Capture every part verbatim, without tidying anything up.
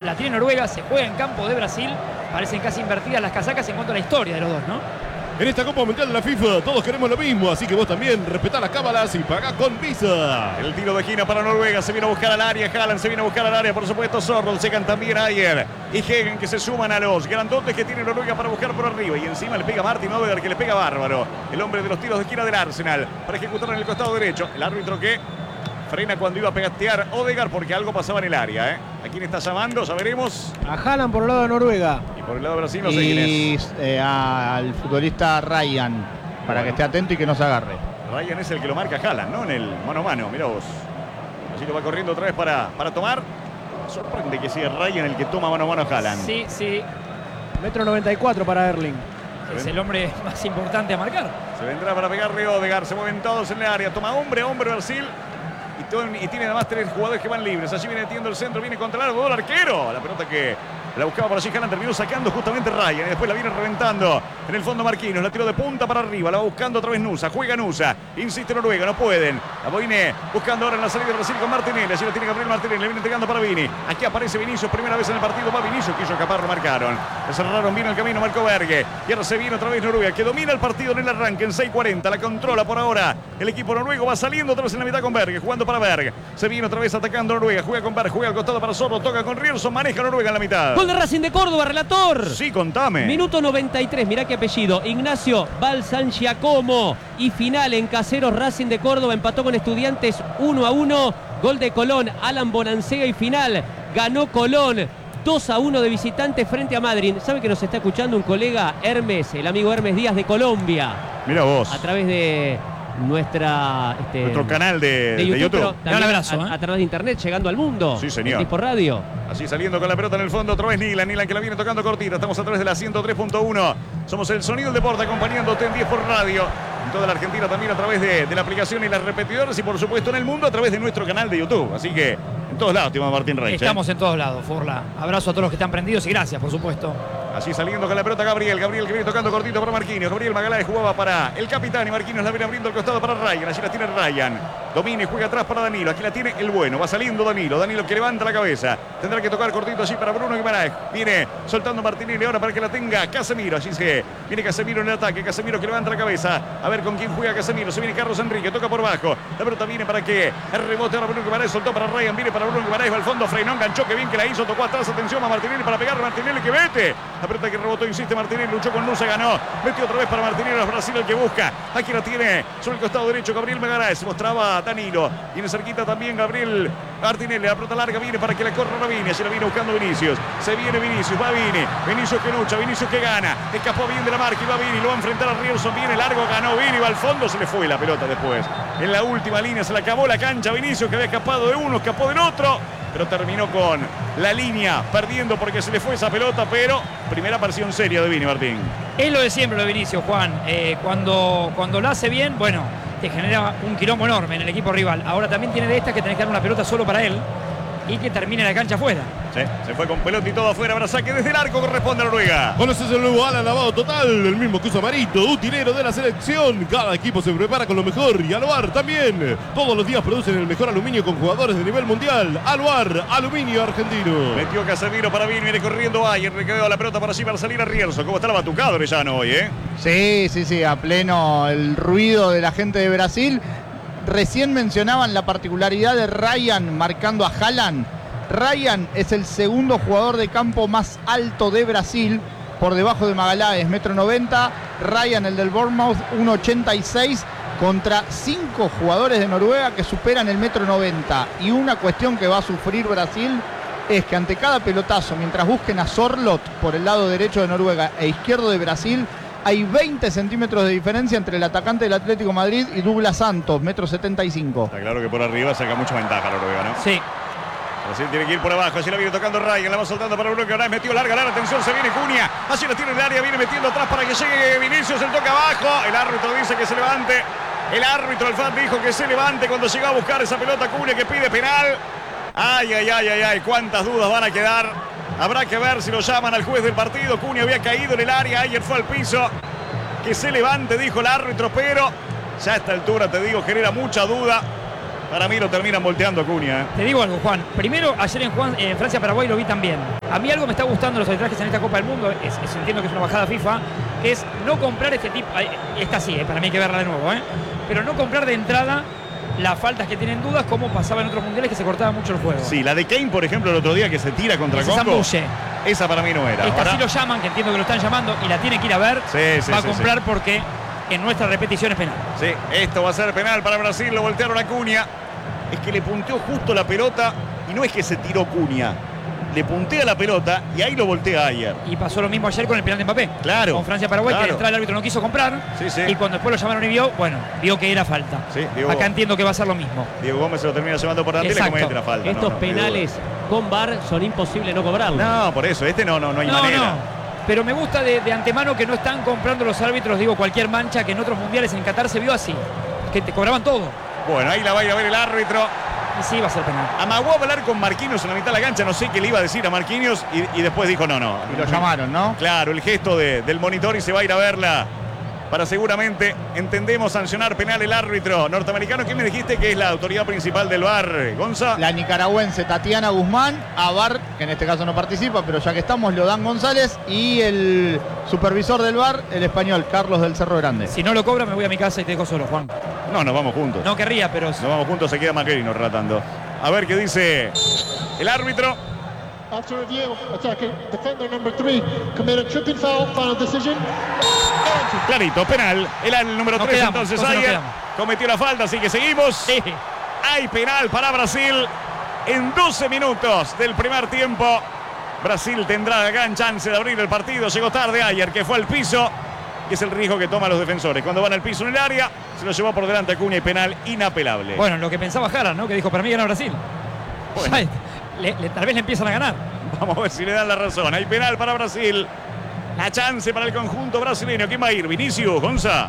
la tiene Noruega, se juega en campo de Brasil. Parecen casi invertidas las casacas en cuanto a la historia de los dos, ¿no? En esta Copa Mundial de la FIFA todos queremos lo mismo, así que vos también respetá las cábalas y pagá con Visa. El tiro de esquina para Noruega, se viene a buscar al área, Haaland se viene a buscar al área, por supuesto Sorloth, llegan también Ayer y Hegen que se suman a los grandotes que tiene Noruega para buscar por arriba y encima le pega Martin Odegaard que le pega bárbaro, el hombre de los tiros de esquina del Arsenal, para ejecutar en el costado derecho, el árbitro que frena cuando iba a pegatear Odegaard porque algo pasaba en el área, ¿eh? ¿A quién está llamando? Ya veremos. A Haaland por el lado de Noruega. Y por el lado de Brasil no sé y, quién es. Eh, al futbolista Ryan, para bueno. que esté atento y que no se agarre. Ryan es el que lo marca Haaland, ¿no? En el mano a mano, mirá vos. Así lo va corriendo otra vez para, para tomar. Sorprende que sea Ryan el que toma mano a mano a Haaland. Sí, sí. Metro noventa y cuatro para Erling. Es el hombre más importante a marcar. Se vendrá para pegarle Odegaard. Se mueven todos en el área. Toma hombre a hombre Brasil. Y tiene además tres jugadores que van libres. Allí viene tiendo el centro, viene contra el arco, el arquero. La pelota que la buscaba por allí Haaland, terminó sacando justamente Ryan. Y después la viene reventando en el fondo Marquinhos. La tiró de punta para arriba, la va buscando otra vez Nusa. Juega Nusa, insiste Noruega, no pueden. La viene buscando ahora en la salida de Brasil con Martinelli. Allí la tiene Gabriel Martinelli, le viene entregando para Vini. Aquí aparece Vinicius, primera vez en el partido. Va Vinicius, quiso escapar, lo marcaron. Le cerraron bien el camino, marcó Berge. Y ahora se viene otra vez Noruega, que domina el partido en el arranque en seis cuarenta. La controla por ahora el equipo noruego. Va saliendo otra vez en la mitad con Berge, jugando para Berge. Se viene otra vez atacando Noruega. Juega con Berge, juega al costado para Zorro. Toca con Rierson, maneja Noruega en la mitad. Gol de Racing de Córdoba, relator. Sí, contame. Minuto noventa y tres, mirá qué apellido. Ignacio Balsangiacomo. Y final en Caseros, Racing de Córdoba empató con Estudiantes uno a uno. Gol de Colón, Alan Bonancega y final. Ganó Colón dos a uno de visitante frente a Madrid. ¿Sabe que nos está escuchando un colega, Hermes, el amigo Hermes Díaz de Colombia? Mira vos. A través de nuestra este, nuestro canal de, de YouTube, de YouTube. Pero un abrazo, a, ¿eh? a través de internet, llegando al mundo. Sí, señor. Por radio. Así saliendo con la pelota en el fondo, otra vez Nilan, Nilan que la viene tocando cortita. Estamos a través de la ciento tres punto uno. Somos el sonido del deporte acompañándote en diez por radio. En toda la Argentina también a través de, de la aplicación y las repetidoras y por supuesto en el mundo a través de nuestro canal de YouTube. Así que en todos lados, Timo Martín Reich. Estamos ¿eh? en todos lados, Furla. Abrazo a todos los que están prendidos y gracias, por supuesto. Así saliendo con la pelota Gabriel, Gabriel que viene tocando cortito para Marquinhos. Gabriel Magaláes jugaba para el capitán y Marquinhos la viene abriendo al costado para Ryan. Allí la tiene Ryan. Domina y juega atrás para Danilo. Aquí la tiene el bueno. Va saliendo Danilo. Danilo que levanta la cabeza. Tendrá que tocar cortito allí para Bruno Guimaraes. Viene soltando Martinelli ahora para que la tenga Casemiro. Allí se viene Casemiro en el ataque. Casemiro que levanta la cabeza. A ver con quién juega Casemiro. Se viene Carlos Enrique. Toca por bajo. La pelota viene para que el rebote ahora Bruno Guimaraes. Soltó para Ryan. Viene para Bruno Guimaraes. Va al fondo. Frenó. Enganchó. Que bien que la hizo. Tocó atrás. Atención a Martinelli para pegarle. Martinelli que vete. La pelota que rebotó. Insiste Martinelli. Luchó con Nusa. Ganó. Metió otra vez para Martinelli. Brasil el que busca. Aquí la tiene sobre el costado derecho Gabriel Magaláes. Mostraba Danilo. Viene cerquita también Gabriel Martinelli. La pelota larga viene para que la corra Vini. Se la viene buscando Vinicius. Se viene Vinicius. Va Vini. Vinicius que lucha. Vinicius que gana. Escapó bien de la marca. Y va Vini. Lo va a enfrentar a Rierson. Viene largo. Ganó Vini. Va al fondo. Se le fue la pelota después. En la última línea se le acabó la cancha. Vinicius que había escapado de uno. Escapó del otro. Pero terminó con la línea perdiendo porque se le fue esa pelota. Pero primera aparición seria de Vini, Martín. Es lo de siempre lo de Vinicius, Juan. Eh, cuando, cuando lo hace bien, bueno, te genera un quilombo enorme en el equipo rival. Ahora también tiene de estas que tenés que dar una pelota solo para él y que termine la cancha afuera. Sí, se fue con pelota y todo afuera. Ahora saque desde el arco, corresponde a Noruega. Conoces el nuevo Alan Lavado Total, el mismo que usa Marito, utilero de la selección. Cada equipo se prepara con lo mejor y Aluar también. Todos los días producen el mejor aluminio con jugadores de nivel mundial. Aluar, aluminio argentino. Metió Casemiro para Vini, viene corriendo Ayer, le quedó la pelota para allí para salir a Rierson. ¿Cómo está la batucada Orellano hoy, eh? Sí, sí, sí, a pleno el ruido de la gente de Brasil. Recién mencionaban la particularidad de Ryan marcando a Haaland. Ryan es el segundo jugador de campo más alto de Brasil, por debajo de Magaláes, metro noventa. Ryan, el del Bournemouth, uno ochenta y seis, contra cinco jugadores de Noruega que superan el metro noventa. Y una cuestión que va a sufrir Brasil es que ante cada pelotazo, mientras busquen a Sorloth por el lado derecho de Noruega e izquierdo de Brasil, hay veinte centímetros de diferencia entre el atacante del Atlético Madrid y Douglas Santos, metro setenta y cinco. Está claro que por arriba saca mucha ventaja Noruega, ¿no? Sí. Brasil tiene que ir por abajo, allí la viene tocando Ryan, la va soltando para Bruno Guimaraes, metió larga, larga, atención, se viene Cunha, allí la tiene en el área, viene metiendo atrás para que llegue Vinicius, el toque abajo, el árbitro dice que se levante, el árbitro Alfán dijo que se levante cuando llegó a buscar esa pelota Cunha que pide penal. Ay, ay, ay, ay, ay, cuántas dudas van a quedar, habrá que ver si lo llaman al juez del partido. Cunha había caído en el área, ayer fue al piso, que se levante, dijo el árbitro, pero ya a esta altura, te digo, genera mucha duda. Para mí lo terminan volteando a Cunha. Te digo algo, Juan. Primero, ayer en, Juan, en Francia-Paraguay lo vi también. A mí algo me está gustando los arbitrajes en esta Copa del Mundo. Es, es, entiendo que es una bajada FIFA. Que es no comprar este tipo. Esta sí, eh, para mí hay que verla de nuevo. ¿eh? Pero no comprar de entrada las faltas que tienen dudas, como pasaba en otros mundiales que se cortaba mucho el juego. Sí, la de Kane, por ejemplo, el otro día que se tira contra Ese Congo. zambulle. Esa para mí no era. Esta Ahora, sí lo llaman, que entiendo que lo están llamando y la tiene que ir a ver. Sí, sí, va a sí, comprar sí. porque en nuestra repetición es penal. Sí, esto va a ser penal para Brasil. Lo voltearon a Cunha. Es que le punteó justo la pelota y no es que se tiró Cunha. Le puntea la pelota y ahí lo voltea ayer. Y pasó lo mismo ayer con el penal de Mbappé. Claro. Con Francia-Paraguay, claro. que de entrada el árbitro no quiso comprar. Sí, sí. Y cuando después lo llamaron y vio, bueno, vio que era falta. Sí, Diego, Acá entiendo que va a ser lo mismo. Diego Gómez se lo termina llevando por delante y le Exacto. comete la falta. Estos No, no, penales con V A R son imposibles no cobrarlos. No, por eso, este no, no, no hay No, manera. no. Pero me gusta de, de antemano que no están comprando los árbitros, digo, cualquier mancha que en otros mundiales en Qatar se vio así. Que te cobraban todo. Bueno, ahí la va a ir a ver el árbitro. Y sí, va a ser penal. Amagó a hablar con Marquinhos en la mitad de la cancha. No sé qué le iba a decir a Marquinhos. Y, y después dijo, no, no. Y lo llamaron, ¿no? Claro, el gesto de- del monitor y se va a ir a verla. Para seguramente, entendemos, sancionar penal el árbitro norteamericano. ¿Quién me dijiste que es la autoridad principal del V A R, Gonza? La nicaragüense Tatiana Guzmán, a V A R, que en este caso no participa, pero ya que estamos, lo dan González, y el supervisor del V A R, el español, Carlos del Cerro Grande. Si no lo cobra, me voy a mi casa y te dejo solo, Juan. No, nos vamos juntos. No querría, pero... Nos vamos juntos, se queda Maquerino relatando. A ver qué dice el árbitro. After review, attacking defender number three committed tripping foul. Final decision. Clarito, penal. Era el número Nos tres, quedamos, entonces entonces nos ayer quedamos. cometió la falta, así que seguimos. Sí. Hay penal para Brasil en doce minutos del primer tiempo. Brasil tendrá la gran chance de abrir el partido. Llegó tarde ayer, que fue al piso. Y es el riesgo que toman los defensores. Cuando van al piso en el área, se lo llevó por delante a Cunha y penal inapelable. Bueno, lo que pensaba Jara, ¿no? Que dijo, para mí gana Brasil. Bueno. Ya, le- le- tal vez le empiezan a ganar. Vamos a ver si le dan la razón. Hay penal para Brasil. La chance para el conjunto brasileño. ¿Quién va a ir? Vinicius, Gonza.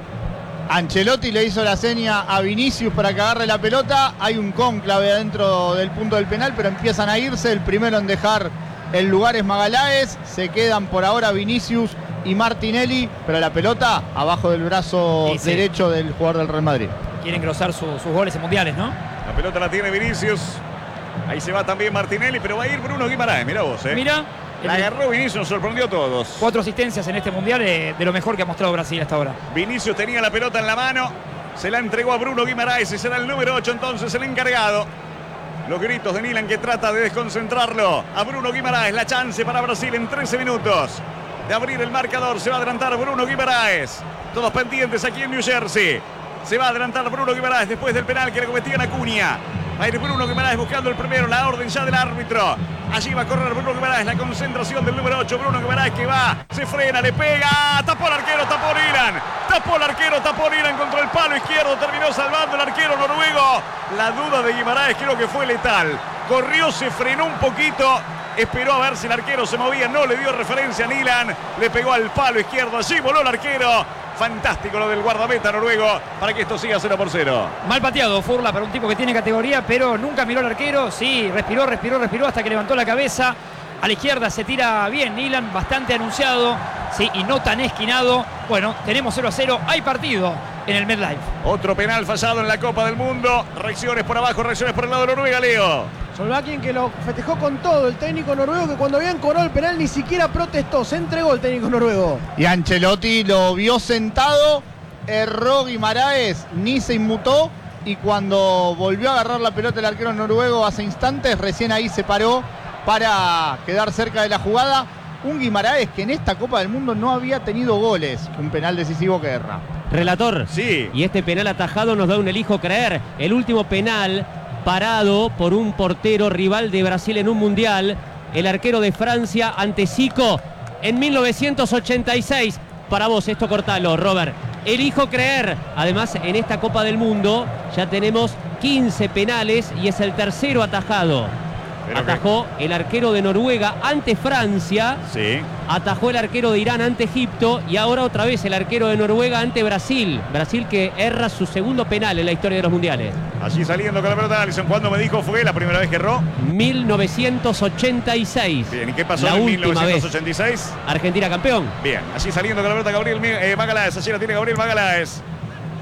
Ancelotti le hizo la seña a Vinicius para que agarre la pelota. Hay un cónclave adentro del punto del penal, pero empiezan a irse. El primero en dejar el lugar es Magaláes. Se quedan por ahora Vinicius y Martinelli, pero la pelota abajo del brazo Sí, sí. derecho del jugador del Real Madrid. Quieren engrosar su- sus goles en mundiales, ¿no? La pelota la tiene Vinicius. Ahí se va también Martinelli, pero va a ir Bruno Guimaraes. Mirá vos, ¿eh? Mira, La el- agarró Vinicius, nos sorprendió a todos. cuatro asistencias en este mundial, eh, de lo mejor que ha mostrado Brasil hasta ahora. Vinicius tenía la pelota en la mano. Se la entregó a Bruno Guimaraes y será el número ocho entonces el encargado. Los gritos de Nilan que trata de desconcentrarlo. A Bruno Guimaraes, la chance para Brasil en trece minutos de abrir el marcador. Se va a adelantar Bruno Guimaraes. Todos pendientes aquí en New Jersey. Se va a adelantar Bruno Guimaraes después del penal que le cometían a Cunha. Va a ir Bruno Guimaraes buscando el primero, la orden ya del árbitro. Allí va a correr Bruno Guimaraes, la concentración del número ocho. Bruno Guimaraes que va, se frena, le pega. Tapó el arquero, tapó Nilan. Tapó el arquero, tapó Nilan contra el palo izquierdo. Terminó salvando el arquero noruego. La duda de Guimaraes creo que fue letal. Corrió, se frenó un poquito. Esperó a ver si el arquero se movía. No le dio referencia a Nilan. Le pegó al palo izquierdo. Allí voló el arquero. Fantástico lo del guardameta noruego para que esto siga cero por cero. Mal pateado Furla para un tipo que tiene categoría, pero nunca miró al arquero. Sí, respiró, respiró, respiró hasta que levantó la cabeza. A la izquierda se tira bien Nilan, bastante anunciado, sí, y no tan esquinado. Bueno, tenemos cero a cero. Hay partido en el MetLife. Otro penal fallado en la Copa del Mundo. Reacciones por abajo, reacciones por el lado de Noruega, Leo. Solbakken, que lo festejó con todo, el técnico noruego, que cuando habían cobrado el penal ni siquiera protestó, se entregó el técnico noruego. Y Ancelotti lo vio sentado, erró Guimaraes, ni se inmutó, y cuando volvió a agarrar la pelota el arquero noruego hace instantes, recién ahí se paró para quedar cerca de la jugada. Un Guimaraes que en esta Copa del Mundo no había tenido goles, un penal decisivo que erra. Relator. Sí. Y este penal atajado nos da un elijo creer. El último penal parado por un portero rival de Brasil en un mundial. El arquero de Francia ante Zico en mil novecientos ochenta y seis. Para vos, esto cortalo, Robert. Elijo creer. Además, en esta Copa del Mundo ya tenemos quince penales y es el tercero atajado. Pero que- Atajó el arquero de Noruega ante Francia. Sí. Atajó el arquero de Irán ante Egipto y ahora otra vez el arquero de Noruega ante Brasil. Brasil que erra su segundo penal en la historia de los mundiales. Allí saliendo con la pelota Alisson. ¿Cuándo me dijo fue la primera vez que erró? mil novecientos ochenta y seis. Bien, ¿y qué pasó La en última mil novecientos vez. ochenta y seis? Argentina campeón. Bien, allí saliendo con la pelota Gabriel eh, Magaláes. Allí la tiene Gabriel Magaláes.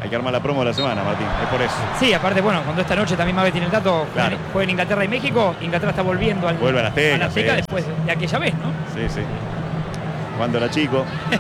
Hay que armar la promo de la semana, Martín. Es por eso. Sí, aparte, bueno, cuando esta noche también Mabe tiene el dato, Claro. juega en Inglaterra y México. Inglaterra está volviendo al, Vuelve a la Azteca, a la Azteca sí. después de aquella vez, ¿no? Sí, sí. Cuando era chico.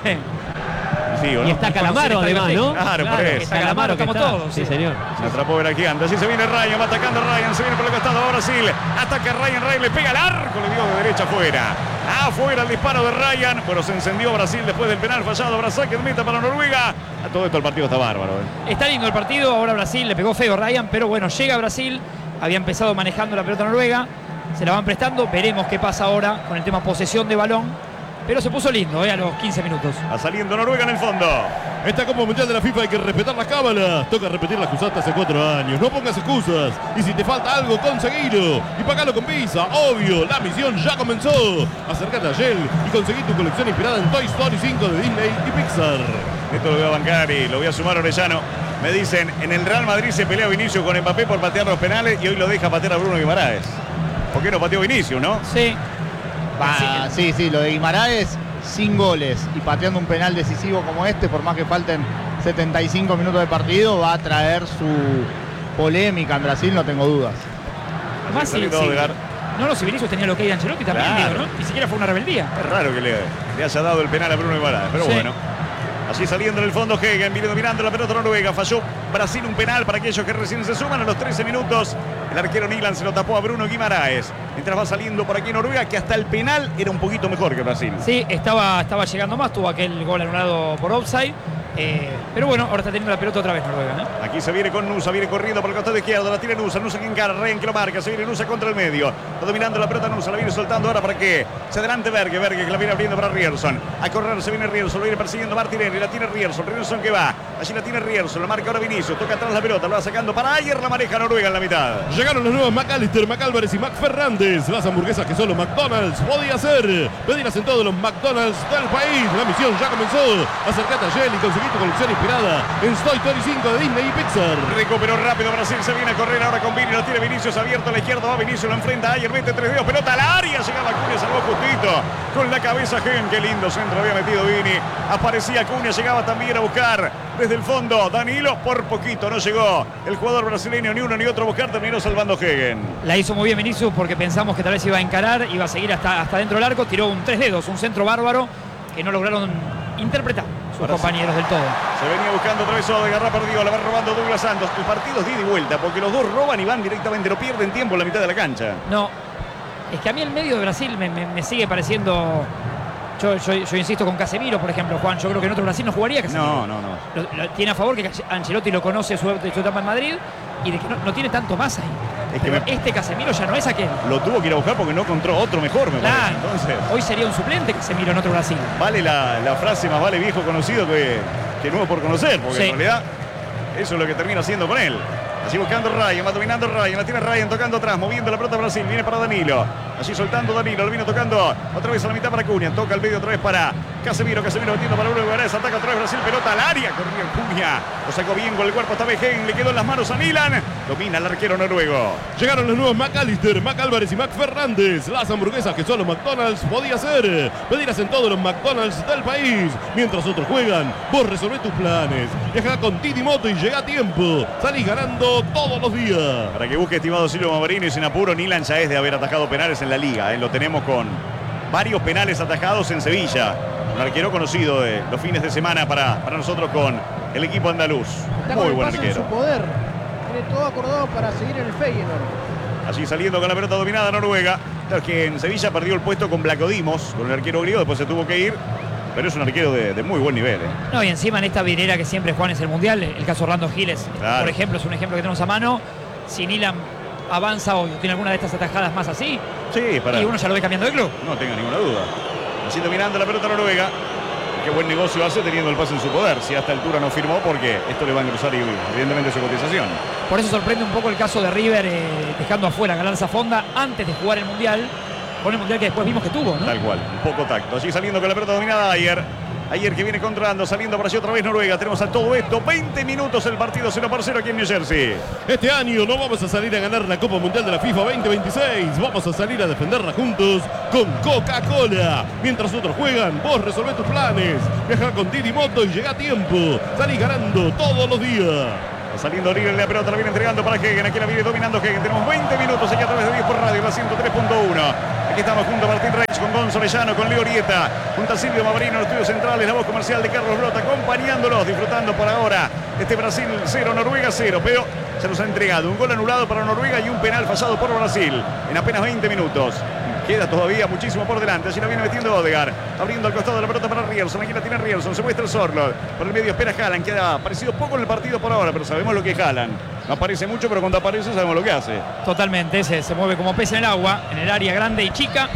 Sí, ¿o no? Y está Calamaro además, ¿no? Claro, por eso. Está Calamaro, que estamos está. todos. Sí, señor. Se atrapó Belaquiante. Así se viene Ryan. Va atacando Ryan. Se viene por el costado. Va Brasil. Ataca Ryan. Ryan le pega al arco. Le dio de derecha afuera. Afuera el disparo de Ryan. Bueno, se encendió Brasil después del penal fallado. Habrá saque de meta para Noruega. A todo esto el partido está bárbaro. ¿eh? Está lindo el partido. Ahora Brasil le pegó feo Ryan, pero bueno, llega Brasil. Había empezado manejando la pelota Noruega. Se la van prestando. Veremos qué pasa ahora con el tema posesión de balón. Pero se puso lindo, ¿eh? A los quince minutos. Va saliendo Noruega en el fondo. Esta Copa Mundial de la FIFA hay que respetar las cábalas. Toca repetir las que usaste hace cuatro años. No pongas excusas. Y si te falta algo, conseguilo. Y pagalo con Visa, obvio. La misión ya comenzó. Acércate a Shell y conseguí tu colección inspirada en Toy Story cinco de Disney y Pixar. Esto lo voy a bancar y lo voy a sumar a Orellano. Me dicen, en el Real Madrid se pelea Vinicius con Mbappé por patear los penales y hoy lo deja patear a Bruno Guimaraes. ¿Por qué no pateó Vinicius, no? Sí. Ah, sí, sí, lo de Guimaraes sin goles y pateando un penal decisivo como este, por más que falten setenta y cinco minutos de partido, va a traer su polémica en Brasil, no tengo dudas. Más Así si, salió si- Odegaard. No, no, si Vinicius tenía lo que hay de Ancelotti también, Claro. digo, ¿no? Ni siquiera fue una rebeldía. Es raro que le, le haya dado el penal a Bruno Guimaraes, pero Sí. bueno. Así saliendo en el fondo Hegen, viene dominando la pelota Noruega. Falló Brasil un penal para aquellos que recién se suman a los trece minutos. El arquero Nilan se lo tapó a Bruno Guimaraes. Mientras va saliendo por aquí Noruega, que hasta el penal era un poquito mejor que Brasil. Sí, estaba, estaba llegando más, tuvo aquel gol anulado por offside. Eh, pero bueno, ahora está teniendo la pelota otra vez Noruega, ¿no? Aquí se viene con Nusa, viene corriendo por el costado izquierdo, la tiene Nusa, Nusa que encara, Rehen que lo marca, se viene Nusa contra el medio, está dominando la pelota Nusa, la viene soltando ahora para que se adelante Berge, Berge que la viene abriendo para Rierson, a correr se viene Rierson, lo viene persiguiendo Martinelli, la tiene Rierson, Rierson que va, allí la tiene Rierson, la marca ahora Vinicius, toca atrás la pelota, lo va sacando para Ayer, la maneja Noruega en la mitad. Llegaron los nuevos McAllister, McAlvarez y McFernández. Las hamburguesas que solo McDonald's podía hacer. Pedirlas en todos los McDonald's del país. La misión ya comenzó. Acércate a Shell y conseguí tu colección inspirada en Toy Story cinco de Disney y Pixar. Recuperó rápido Brasil, se viene a correr ahora con Vini, lo tiene Vinicius abierto a la izquierda, va Vinicius, lo enfrenta a Ayer, mete tres dedos, pelota al área, llegaba Cunha, salvó justito, con la cabeza Gen, qué lindo centro había metido Vini, aparecía Cunha, llegaba también a buscar desde el fondo, Danilo, por poquito no llegó, el jugador brasileño ni uno ni otro a buscar, terminó salvando Hegen. La hizo muy bien Vinicius porque pensamos que tal vez iba a encarar, iba a seguir hasta, hasta dentro del arco, tiró un tres dedos, un centro bárbaro que no lograron interpretar sus Ahora compañeros sí. del todo. Se venía buscando otra vez Odegaard, ha perdido, la va robando Douglas Santos, el partido es de ida y vuelta, porque los dos roban y van directamente, no pierden tiempo en la mitad de la cancha. No, es que a mí el medio de Brasil me, me- me sigue pareciendo. Yo, yo- yo insisto con Casemiro, por ejemplo, Juan. Yo creo que en otro Brasil no jugaría Casemiro. No, no, no. Lo- lo- tiene a favor que Ancelotti lo conoce su, de su etapa en Madrid y de que no, no tiene tanto más ahí. Es que Pero me- este Casemiro ya no es aquel. Lo tuvo que ir a buscar porque no encontró otro mejor, me Claro. parece. Entonces, Hoy sería un suplente Casemiro en otro Brasil. vale la, la frase más vale viejo conocido que, que nuevo por conocer, porque Sí. en realidad eso es lo que termina haciendo con él. Así buscando Ryan, va dominando Ryan, la tiene Ryan tocando atrás, moviendo la pelota Brasil, viene para Danilo. Allí soltando Danilo, lo viene tocando otra vez a la mitad para Cunha, toca el medio otra vez para Casemiro, Casemiro metiendo para Bruno Guimaraes, ataca otra vez Brasil, pelota al área, corría Cunha, lo sacó bien con el cuerpo esta vez Hegen, le quedó en las manos a Milan, domina el arquero noruego. Llegaron los nuevos McAllister, McAlvarez y McFernández. Las hamburguesas que solo McDonald's podía hacer. Pedirlas en todos los McDonald's del país. Mientras otros juegan, vos resolvés tus planes. Viaja con Didi Moto y llega a tiempo. Salís ganando todos los días. Para que busque, estimado Silvio Mavarino, y sin apuro, Nilan ya es de haber atajado penales en la liga. ¿eh? Lo tenemos con varios penales atajados en Sevilla. Un arquero conocido de los fines de semana para, para nosotros con el equipo andaluz. Está Muy con el buen paso en arquero. su poder. Tiene todo acordado para seguir en el Feyenoord. Allí saliendo con la pelota dominada Noruega. Claro que en Sevilla perdió el puesto con Blacodimos, con el arquero griego, después se tuvo que ir. Pero es un arquero de, de muy buen nivel. ¿eh? No, y encima en esta vidriera que siempre Juan es el mundial, el caso Orlando Giles, Claro. por ejemplo, es un ejemplo que tenemos a mano. Si Nilan avanza hoy, tiene alguna de estas atajadas más así, Sí, para. y uno ya lo ve cambiando de club. No tenga ninguna duda. Así dominando la pelota Noruega. Qué buen negocio hace teniendo el pase en su poder. Si a esta altura no firmó, porque esto le va a engrosar y evidentemente su cotización. Por eso sorprende un poco el caso de River eh, dejando afuera a Galanza Fonda antes de jugar el mundial, con el mundial que después vimos que tuvo, ¿no? Tal cual, un poco tacto. Allí saliendo con la pelota dominada Ayer. Ayer que viene controlando, saliendo para allí otra vez Noruega. Tenemos a todo esto, veinte minutos el partido cero por cero aquí en New Jersey. Este año no vamos a salir a ganar la Copa Mundial de la FIFA veinte veintiséis. Vamos a salir a defenderla juntos con Coca-Cola. Mientras otros juegan, vos resolvé tus planes. Viaja con Didi Moto y llega a tiempo. Salís ganando todos los días. Saliendo libre la pelota, la viene entregando para Hegen. Aquí la viene dominando Hegen. Tenemos veinte minutos aquí a través de diez por radio, la ciento tres punto uno. Aquí estamos junto a Martín Reich, con Gonzo Orellano, con Leo Orieta, junto a Silvio Mavrino en los estudios centrales, la voz comercial de Carlos Blota, acompañándolos, disfrutando por ahora este Brasil cero, Noruega cero. Pero se nos ha entregado un gol anulado para Noruega y un penal fallado por Brasil en apenas veinte minutos. Queda todavía muchísimo por delante. Allí la viene metiendo Odegaard. Abriendo al costado de la pelota para Rierson. Aquí la tiene Rierson. Se muestra el Sorloth. Por el medio espera Haaland. Queda aparecido poco en el partido por ahora, pero sabemos lo que es Haaland. No aparece mucho, pero cuando aparece sabemos lo que hace. Totalmente. Se, se mueve como pez en el agua, en el área grande y chica.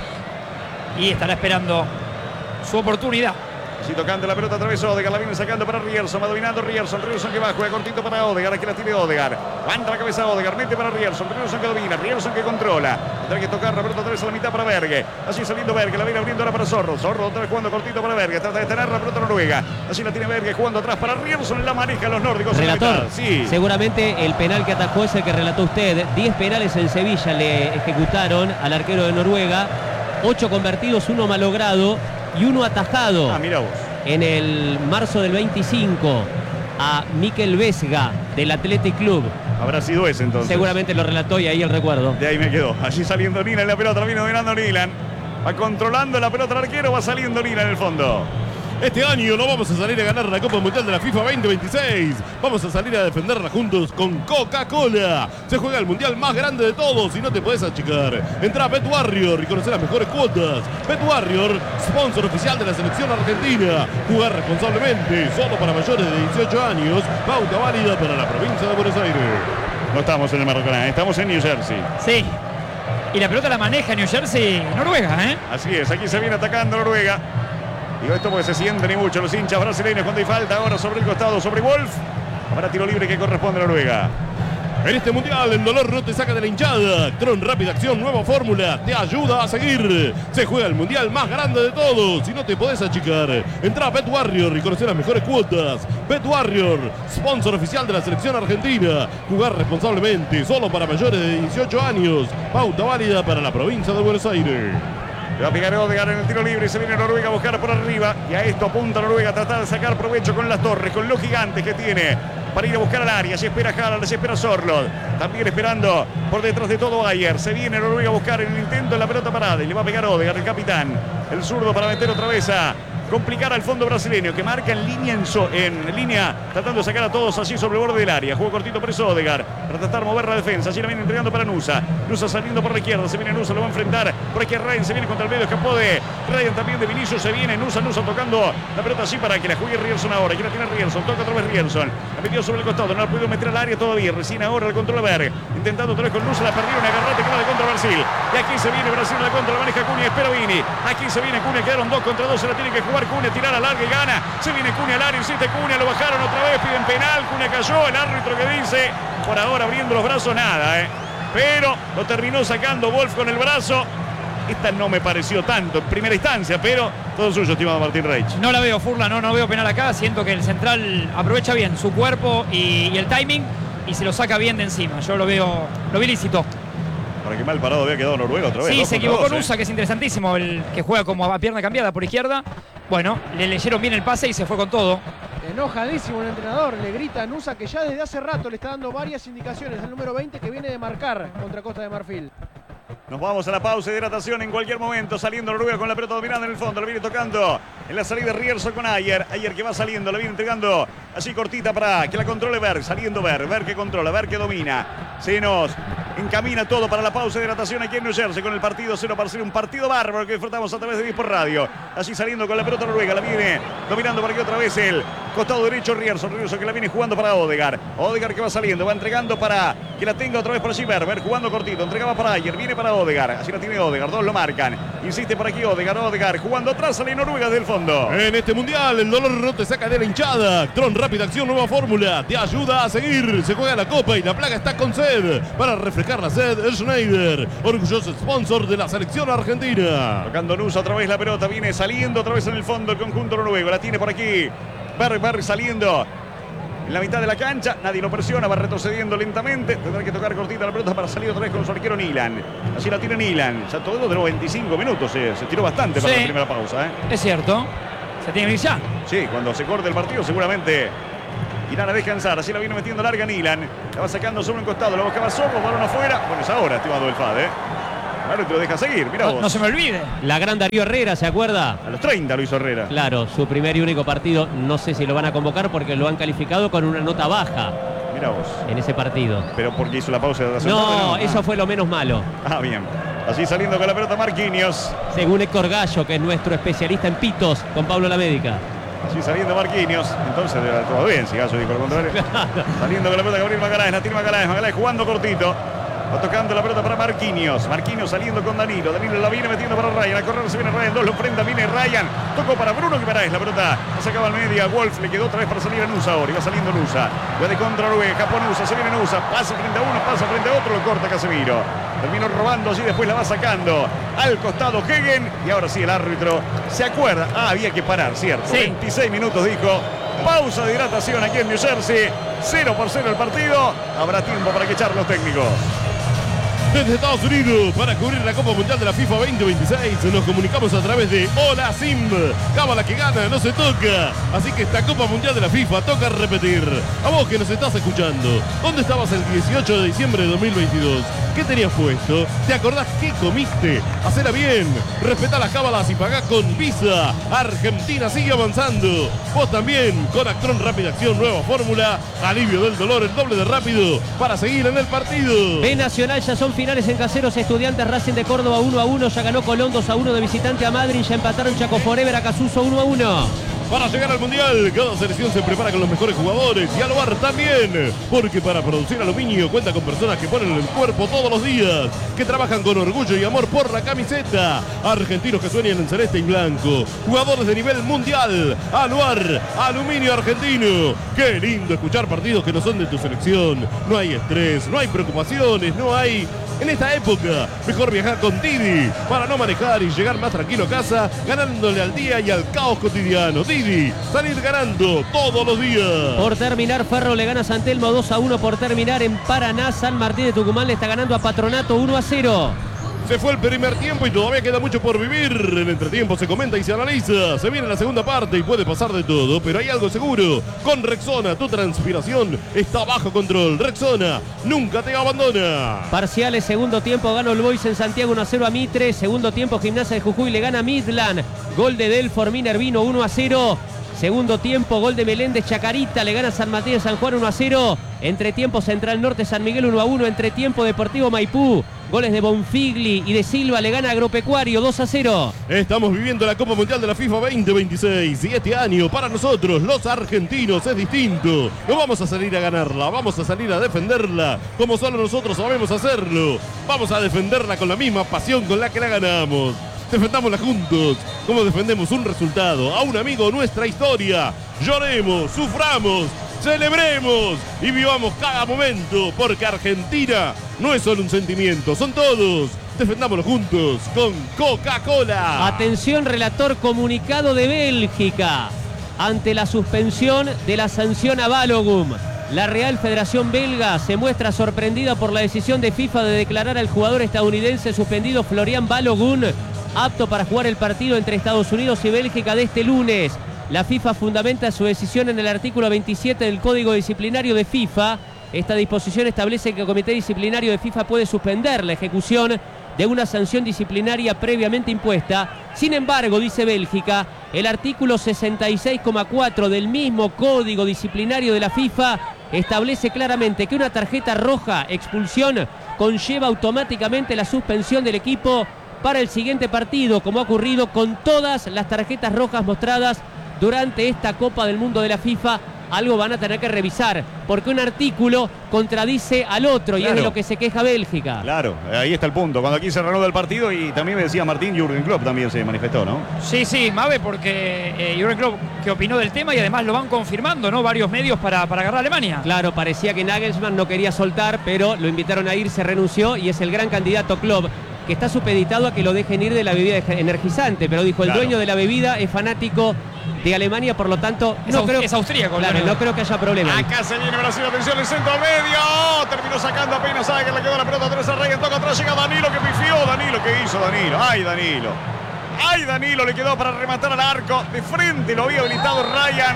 Y estará esperando su oportunidad. Allí tocando la pelota a través de Odegaard. La viene sacando para Rierson. Va dominando Rierson. Rierson que va. Juega cortito para Odegaard. Aquí la tiene Odegaard. Levanta la cabeza Odegaard. Mete para Rierson. Rierson que domina. Rierson que controla. Tendrá que tocar la pelota otra vez a la mitad para Berge. Allí saliendo Berge. La viene abriendo ahora para Zorro. Zorro otra vez jugando cortito para Berge. Trata de tener la pelota Noruega. Allí la tiene Berge jugando atrás para Rierson. La maneja los nórdicos. Relator, sí. Seguramente el penal que atajó es el que relató usted. diez penales en Sevilla le ejecutaron al arquero de Noruega. ocho convertidos, uno malogrado y uno atajado. Ah, mira vos. En el marzo del veinticinco a Mikel Vesga del Athletic Club. Habrá sido ese entonces. Seguramente lo relató y ahí el recuerdo. De ahí me quedó. Allí saliendo Nila en la pelota. La viene dominando Nilan. Va controlando la pelota el arquero. Va saliendo Nila en el fondo. Este año no vamos a salir a ganar la Copa Mundial de la FIFA veinte veintiséis. Vamos a salir a defenderla juntos con Coca-Cola. Se juega el mundial más grande de todos y no te puedes achicar. Entra a Bet Warrior y conocer las mejores cuotas. Bet Warrior, sponsor oficial de la selección argentina. Jugar responsablemente, solo para mayores de dieciocho años. Pauta válida para la provincia de Buenos Aires. No estamos en el Maracaná, estamos en New Jersey. Sí. Y la pelota la maneja New Jersey, Noruega, ¿eh? Así es, aquí se viene atacando Noruega. Digo esto porque se sienten y mucho los hinchas brasileños cuando hay falta ahora sobre el costado, sobre Wolf. Habrá tiro libre que corresponde a Noruega. En este mundial el dolor no te saca de la hinchada. Tron Rápida Acción, nueva fórmula, te ayuda a seguir. Se juega el mundial más grande de todos y no te podés achicar. Entra a Bet Warrior y conocer las mejores cuotas. Bet Warrior, sponsor oficial de la selección argentina. Jugar responsablemente, solo para mayores de dieciocho años. Pauta válida para la provincia de Buenos Aires. Le va a pegar Odegaard en el tiro libre y se viene Noruega a buscar por arriba. Y a esto apunta Noruega a tratar de sacar provecho con las torres, con los gigantes que tiene para ir a buscar al área. Se espera Haaland, se espera Sorloth. También esperando por detrás de todo Ayer. Se viene Noruega a buscar en el intento en la pelota parada. Y le va a pegar Odegaard, el capitán. El zurdo para meter otra vez a complicar al fondo brasileño, que marca en línea, en, so, en línea, tratando de sacar a todos allí sobre el borde del área. Juego cortito por eso Odegaard, para tratar de mover la defensa. Allí la viene entregando para Nusa. Nusa saliendo por la izquierda, se viene Nusa, lo va a enfrentar. Por aquí Ryan se viene contra el medio, escapó de Ryan también de Vinicius. Se viene Nusa, Nusa tocando la pelota así para que la juegue Rierson ahora. Aquí la tiene Rierson, toca otra vez Rierson. La metió sobre el costado, no la ha podido meter al área todavía. Recién ahora el control de Berg, intentando otra vez con Nusa, la perdieron, agarrate que va de contra Brasil. Y aquí se viene Brasil en la contra, la maneja Cunha, espera Vini. Aquí se viene Cunha, quedaron dos contra dos, se la tiene que jugar Cunha, tirar al larga y gana. Se viene Cunha al área, insiste Cunha, lo bajaron otra vez, piden penal. Cunha cayó, el árbitro que dice, por ahora abriendo los brazos, nada, eh. Pero lo terminó sacando Wolf con el brazo. Esta no me pareció tanto en primera instancia, pero todo suyo, estimado Martín Reich. No la veo, Furla, no, no veo penal acá. Siento que el central aprovecha bien su cuerpo y, y el timing y se lo saca bien de encima. Yo lo veo, lo vi lícito. Para que mal parado había quedado Noruega otra vez. Sí, se equivocó dos, Nusa, eh. que es interesantísimo, el que juega como a pierna cambiada por izquierda. Bueno, le leyeron bien el pase y se fue con todo. Enojadísimo el entrenador, le grita a Nusa que ya desde hace rato le está dando varias indicaciones al número veinte que viene de marcar contra Costa de Marfil. Nos vamos a la pausa de hidratación en cualquier momento. Saliendo Noruega con la pelota dominando en el fondo. La viene tocando en la salida Rierson con Ayer. Ayer que va saliendo. La viene entregando así cortita para que la controle Berg. Saliendo Berg. Berg que controla. Berg que domina. Se nos encamina todo para la pausa de hidratación aquí en New Jersey con el partido cero para ser un partido bárbaro que disfrutamos a través de diez por radio. Así saliendo con la pelota Noruega. La viene dominando para que otra vez el Costado derecho Rierson, Rierson que la viene jugando para Odegaard. Odegaard que va saliendo, va entregando para que la tenga otra vez para Chiverber, jugando cortito, entregaba para Ayer, viene para Odegaard, así la tiene Odegaard, dos lo marcan. Insiste por aquí Odegaard, Odegaard, jugando atrás, sale Noruega del fondo. En este mundial el dolor no te saca de la hinchada. Tron Rápida Acción, nueva fórmula, te ayuda a seguir. Se juega la copa y la plaga está con sed. Para refrescar la sed, el Schneider, orgulloso sponsor de la selección argentina. Tocando Nusa otra vez la pelota, viene saliendo otra vez en el fondo el conjunto noruego, la tiene por aquí. Berg saliendo en la mitad de la cancha, nadie lo presiona, va retrocediendo lentamente, tendrá que tocar cortita la pelota para salir otra vez con su arquero Nilan. Así la tiene Nilan, ya todo de los veinticinco minutos, se, se tiró bastante para sí, la primera pausa. ¿eh? Es cierto, se tiene que ir ya. Sí, cuando se corte el partido seguramente irán a descansar, así la viene metiendo larga Nilan, la va sacando sobre un costado, la buscaba Sorbo, balón afuera, bueno es ahora estimado el F A D, ¿eh? Claro, te lo deja seguir, mira no, vos. no se me olvide. La gran Darío Herrera, ¿se acuerda? A los treinta lo hizo Herrera. Claro, su primer y único partido, no sé si lo van a convocar porque lo han calificado con una nota baja Mira vos. en ese partido. Pero porque hizo la pausa de la No, eso fue lo menos malo. Ah, bien. Así saliendo con la pelota Marquinhos. Según Héctor Gallo, que es nuestro especialista en pitos, con Pablo La Médica. Así saliendo Marquinhos. Entonces todo bien, si Gallo dijo lo contrario. Saliendo con la pelota Gabriel Magaláes, la tiene Magaláes, Magaláes jugando cortito. Va tocando la pelota para Marquinhos. Marquinhos saliendo con Danilo. Danilo la viene metiendo para Ryan. A correr se viene Ryan. Dos lo enfrenta. Viene Ryan. Tocó para Bruno Guimaraes. La pelota la sacaba al medio. Wolf le quedó otra vez para salir a Nusa ahora. Y va saliendo Nusa. Puede contra Noruega. Japón Nusa. Se viene Nusa. Pasa frente a uno. Pasa frente a otro. Lo corta Casemiro. Terminó robando allí. Después la va sacando al costado Hegen. Y ahora sí el árbitro se acuerda. Ah, había que parar, cierto. Sí. veintiséis minutos dijo. Pausa de hidratación aquí en New Jersey. cero por cero el partido. Habrá tiempo para que echar los técnicos. Desde Estados Unidos, para cubrir la Copa Mundial de la FIFA veinte veintiséis, nos comunicamos a través de Hola Sim. Cábala que gana, no se toca. Así que esta Copa Mundial de la FIFA toca repetir. A vos que nos estás escuchando, ¿dónde estabas el dieciocho de diciembre de dos mil veintidós? ¿Qué tenías puesto? ¿Te acordás qué comiste? Hacela bien, respetá las cábalas y pagá con Visa. Argentina sigue avanzando. Vos también, con Actron Rápida Acción, nueva fórmula, alivio del dolor, el doble de rápido para seguir en el partido. B Nacional, ya son finales en Caseros, Estudiantes Racing de Córdoba uno a uno, ya ganó Colón dos a uno de visitante a Madrid, ya empataron Chaco Forever a Casuso uno a uno. Para llegar al Mundial, cada selección se prepara con los mejores jugadores y Aluar también, porque para producir aluminio cuenta con personas que ponen el cuerpo todos los días, que trabajan con orgullo y amor por la camiseta, argentinos que sueñan en celeste y blanco, jugadores de nivel mundial, Aluar, aluminio argentino. Qué lindo escuchar partidos que no son de tu selección, no hay estrés, no hay preocupaciones, no hay... En esta época, mejor viajar con Didi para no manejar y llegar más tranquilo a casa, ganándole al día y al caos cotidiano. Didi, salir ganando todos los días. Por terminar, Ferro le gana a San Telmo dos a uno. Por terminar, en Paraná, San Martín de Tucumán le está ganando a Patronato uno a cero. Se fue el primer tiempo y todavía queda mucho por vivir. En el entretiempo se comenta y se analiza. Se viene la segunda parte y puede pasar de todo, pero hay algo seguro. Con Rexona, tu transpiración está bajo control. Rexona nunca te abandona. Parciales, segundo tiempo, ganó el Boys en Santiago uno a cero a Mitre. Segundo tiempo, Gimnasia de Jujuy le gana a Midland. Gol de Delfor Minervino uno a cero. Segundo tiempo, gol de Meléndez Chacarita, le gana San Mateo de San Juan uno a cero. Entretiempo, Central Norte San Miguel uno a uno. Entretiempo, Deportivo Maipú. Goles de Bonfigli y de Silva, le gana Agropecuario dos a cero. Estamos viviendo la Copa Mundial de la FIFA veinte veintiséis y este año para nosotros los argentinos es distinto. No vamos a salir a ganarla, vamos a salir a defenderla como solo nosotros sabemos hacerlo. Vamos a defenderla con la misma pasión con la que la ganamos. Defendámosla juntos, como defendemos un resultado, a un amigo, nuestra historia. Lloremos, suframos, celebremos y vivamos cada momento, porque Argentina no es solo un sentimiento, son todos. Defendámoslo juntos con Coca-Cola. Atención, relator, comunicado de Bélgica ante la suspensión de la sanción a Balogun. La Real Federación Belga se muestra sorprendida por la decisión de FIFA de declarar al jugador estadounidense suspendido Florian Balogun apto para jugar el partido entre Estados Unidos y Bélgica de este lunes. La FIFA fundamenta su decisión en el artículo veintisiete del Código Disciplinario de FIFA. Esta disposición establece que el Comité Disciplinario de FIFA puede suspender la ejecución de una sanción disciplinaria previamente impuesta. Sin embargo, dice Bélgica, el artículo sesenta y seis coma cuatro del mismo Código Disciplinario de la FIFA establece claramente que una tarjeta roja, expulsión, conlleva automáticamente la suspensión del equipo para el siguiente partido, como ha ocurrido con todas las tarjetas rojas mostradas durante esta Copa del Mundo de la FIFA, algo van a tener que revisar, porque un artículo contradice al otro, y Claro. es de lo que se queja Bélgica. Claro, ahí está el punto. Cuando aquí se reanuda el partido, y también me decía Martín, Jürgen Klopp también se manifestó, ¿no? Sí, sí, Mabe, porque eh, Jürgen Klopp que opinó del tema y además lo van confirmando, ¿no? Varios medios para, para agarrar a Alemania. Claro, parecía que Nagelsmann no quería soltar, pero lo invitaron a ir, se renunció, y es el gran candidato Klopp, que está supeditado a que lo dejen ir de la bebida energizante, pero dijo, el Claro. dueño de la bebida es fanático de Alemania, por lo tanto, Es no aus- creo, es austríaco, claro, claro. no creo que haya problema. Acá se viene Brasil, atención, el centro al medio. Terminó sacando apenas, sabe que le quedó la pelota a Teresa Ryan, toca atrás, llega Danilo que pifió. Danilo, ¿qué hizo Danilo? Ay, Danilo. Ay, Danilo, le quedó para rematar al arco. De frente lo había habilitado Ryan.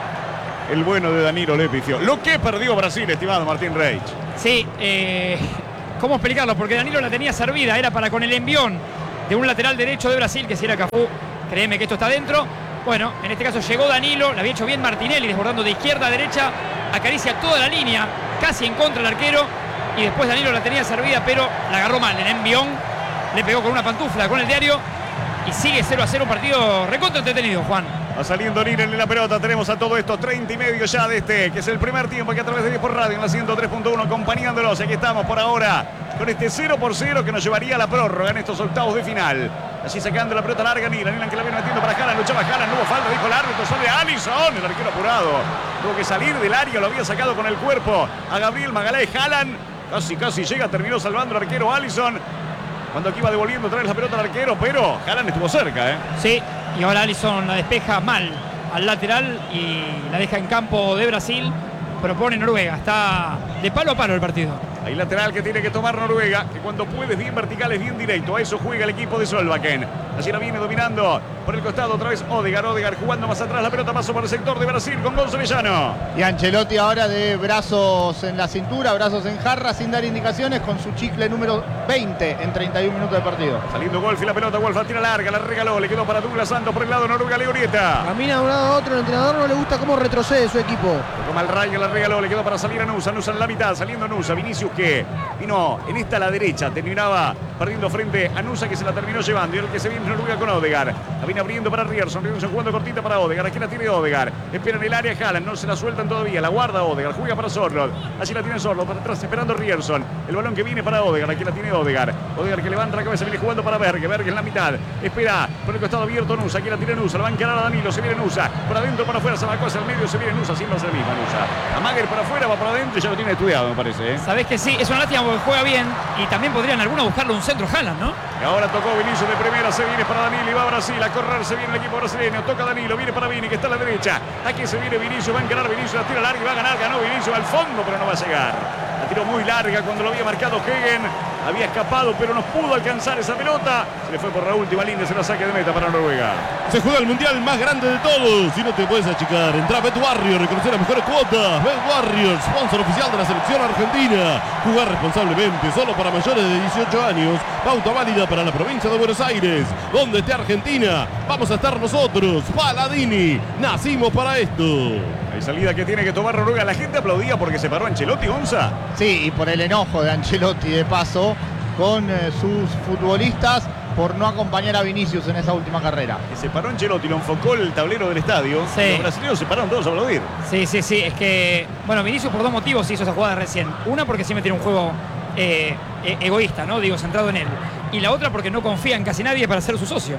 El bueno de Danilo le pifió. Lo que perdió Brasil, estimado Martín Reich. Sí, eh, ¿cómo explicarlo? Porque Danilo la tenía servida, era para con el envión de un lateral derecho de Brasil, que si era Cafú, créeme que esto está dentro. Bueno, en este caso llegó Danilo, la había hecho bien Martinelli, desbordando de izquierda a derecha, acaricia toda la línea, casi en contra del arquero, y después Danilo la tenía servida, pero la agarró mal. El envión le pegó con una pantufla, con el diario, y sigue cero a cero, un partido recontra entretenido, Juan. Va saliendo Nira en la pelota. Tenemos a todo esto treinta y medio ya de este, que es el primer tiempo, aquí a través de diez por radio en la ciento tres punto uno, acompañándolos. Aquí estamos por ahora con este cero por cero que nos llevaría a la prórroga en estos octavos de final. Así sacando la pelota larga Nira. Nira que la viene metiendo para Haaland. Luchaba Haaland, no hubo falta, dijo el árbitro. Sale Alisson, el arquero apurado. Tuvo que salir del área, lo había sacado con el cuerpo a Gabriel Magalhães. Haaland casi, casi llega, terminó salvando el arquero Alisson. Cuando aquí iba devolviendo otra vez la pelota al arquero, pero Haaland estuvo cerca, ¿eh? Sí, y ahora Alisson la despeja mal al lateral y la deja en campo de Brasil. Propone Noruega, está de palo a palo el partido. Hay lateral que tiene que tomar Noruega, que cuando puede es bien vertical, es bien directo. A eso juega el equipo de Solbakken. Allí la viene dominando por el costado otra vez Odegaard. Odegaard jugando más atrás, la pelota pasó por el sector de Brasil con Gonzalo Villano. Y Ancelotti ahora de brazos en la cintura, brazos en jarra, sin dar indicaciones, con su chicle número veinte en treinta y un minutos de partido. Saliendo Wolf y la pelota, Wolf la tira larga, la regaló, le quedó para Douglas Santos por el lado Noruega, Legorieta. Camina de un lado a otro, el entrenador no le gusta cómo retrocede su equipo. Toma el rayo, la regaló, le quedó para salir a Nusa, Nusa en la mitad, saliendo Nusa, Vinicius que vino en esta a la derecha, terminaba perdiendo frente a Nusa que se la terminó llevando, y el que se viene Noruega con Odegaard, la viene abriendo para Rierson, Rierson jugando cortita para Odegaard, aquí la tiene Odegaard, espera en el área Haaland, no se la sueltan todavía, la guarda Odegaard, juega para Sorloth, allí la tiene Sorloth, para atrás esperando Rierson, el balón que viene para Odegaard, aquí la tiene Odegaard, Odegaard que levanta la cabeza, viene jugando para Berge, Berge en la mitad, espera por el costado abierto Nusa, aquí la tiene Nusa, la va a encarar a Danilo, se viene Nusa, por adentro, por afuera, se va hacia el medio, se viene Nusa, siempre hace el mismo Nusa, a Mager por afuera, va por adentro y ya lo tiene estudiado me parece, ¿eh? Sabés que sí, es una lástima porque juega bien y también podrían algunos buscarle un centro Haaland, ¿no? Y ahora tocó Vinicius de primera, se viene para Danilo y va a Brasil, a correr, se viene el equipo brasileño, toca Danilo, viene para Vini que está a la derecha, aquí se viene Vinicius, va a encarar Vinicius, la tira larga y va a ganar, ganó Vinicius al fondo pero no va a llegar, la tiró muy larga cuando lo había marcado Hegen, había escapado pero no pudo alcanzar esa pelota, se le fue por la última línea, se la saque de meta para Noruega. Se juega el mundial más grande de todos y no te puedes achicar. Entra a Bet Warrior, reconocer las mejores cuotas. Bet Warrior, sponsor oficial de la selección argentina. Jugar responsablemente, solo para mayores de dieciocho años. Pauta válida para la provincia de Buenos Aires. Donde esté Argentina, vamos a estar nosotros. Paladini, nacimos para esto. Hay salida que tiene que tomar Noruega, la gente aplaudía porque se paró Ancelotti, Gonza. Sí, y por el enojo de Ancelotti de paso con eh, sus futbolistas por no acompañar a Vinicius en esa última carrera. Que se paró Ancelotti, lo enfocó el tablero del estadio. Sí. Los brasileños se pararon todos a aplaudir. Sí, sí, sí, es que, bueno, Vinicius por dos motivos hizo esa jugada recién. Una porque siempre tiene un juego eh, e- egoísta, ¿no? Digo, centrado en él. Y la otra porque no confía en casi nadie para ser su socio.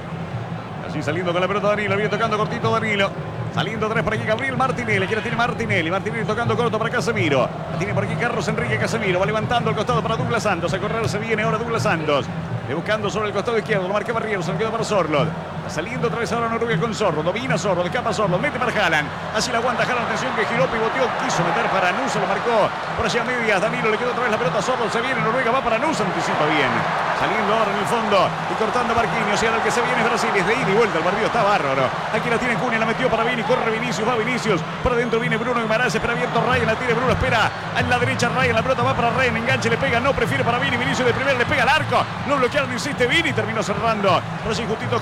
Así saliendo con la pelota Danilo, viene tocando cortito Danilo. Saliendo tres por aquí Gabriel Martinelli, aquí la tiene Martinelli, Martinelli tocando corto para Casemiro. La tiene por aquí Carlos Enrique Casemiro, va levantando el costado para Douglas Santos, a correr se viene ahora Douglas Santos. Le buscando sobre el costado izquierdo, lo marcaba Rierson, quedó para Sorloth. Saliendo otra vez ahora Noruega con Sorloth, domina Sorloth, escapa Sorloth, mete para Haaland. Así la aguanta Haaland, atención que giró, pivoteó, quiso meter para Nusa, lo marcó por allá a medias. Danilo le quedó otra vez la pelota a Sorloth, se viene Noruega, va para Nusa, anticipa bien. Saliendo ahora en el fondo y cortando Marquinhos, y ahora el que se viene es Brasil, es de ida y vuelta, el partido está bárbaro. Aquí la tiene Cunha, la metió para Vini, corre Vinicius, va Vinicius, por adentro viene Bruno Guimaraes, espera abierto Ryan, la tiene Bruno, espera en la derecha Ryan, la pelota va para Ryan, enganche, le pega, no, prefiere para Vini, Vinicius de primera, le pega al arco, no bloquearon, insiste Vini, terminó cerrando, pero sí justito Hegen y le va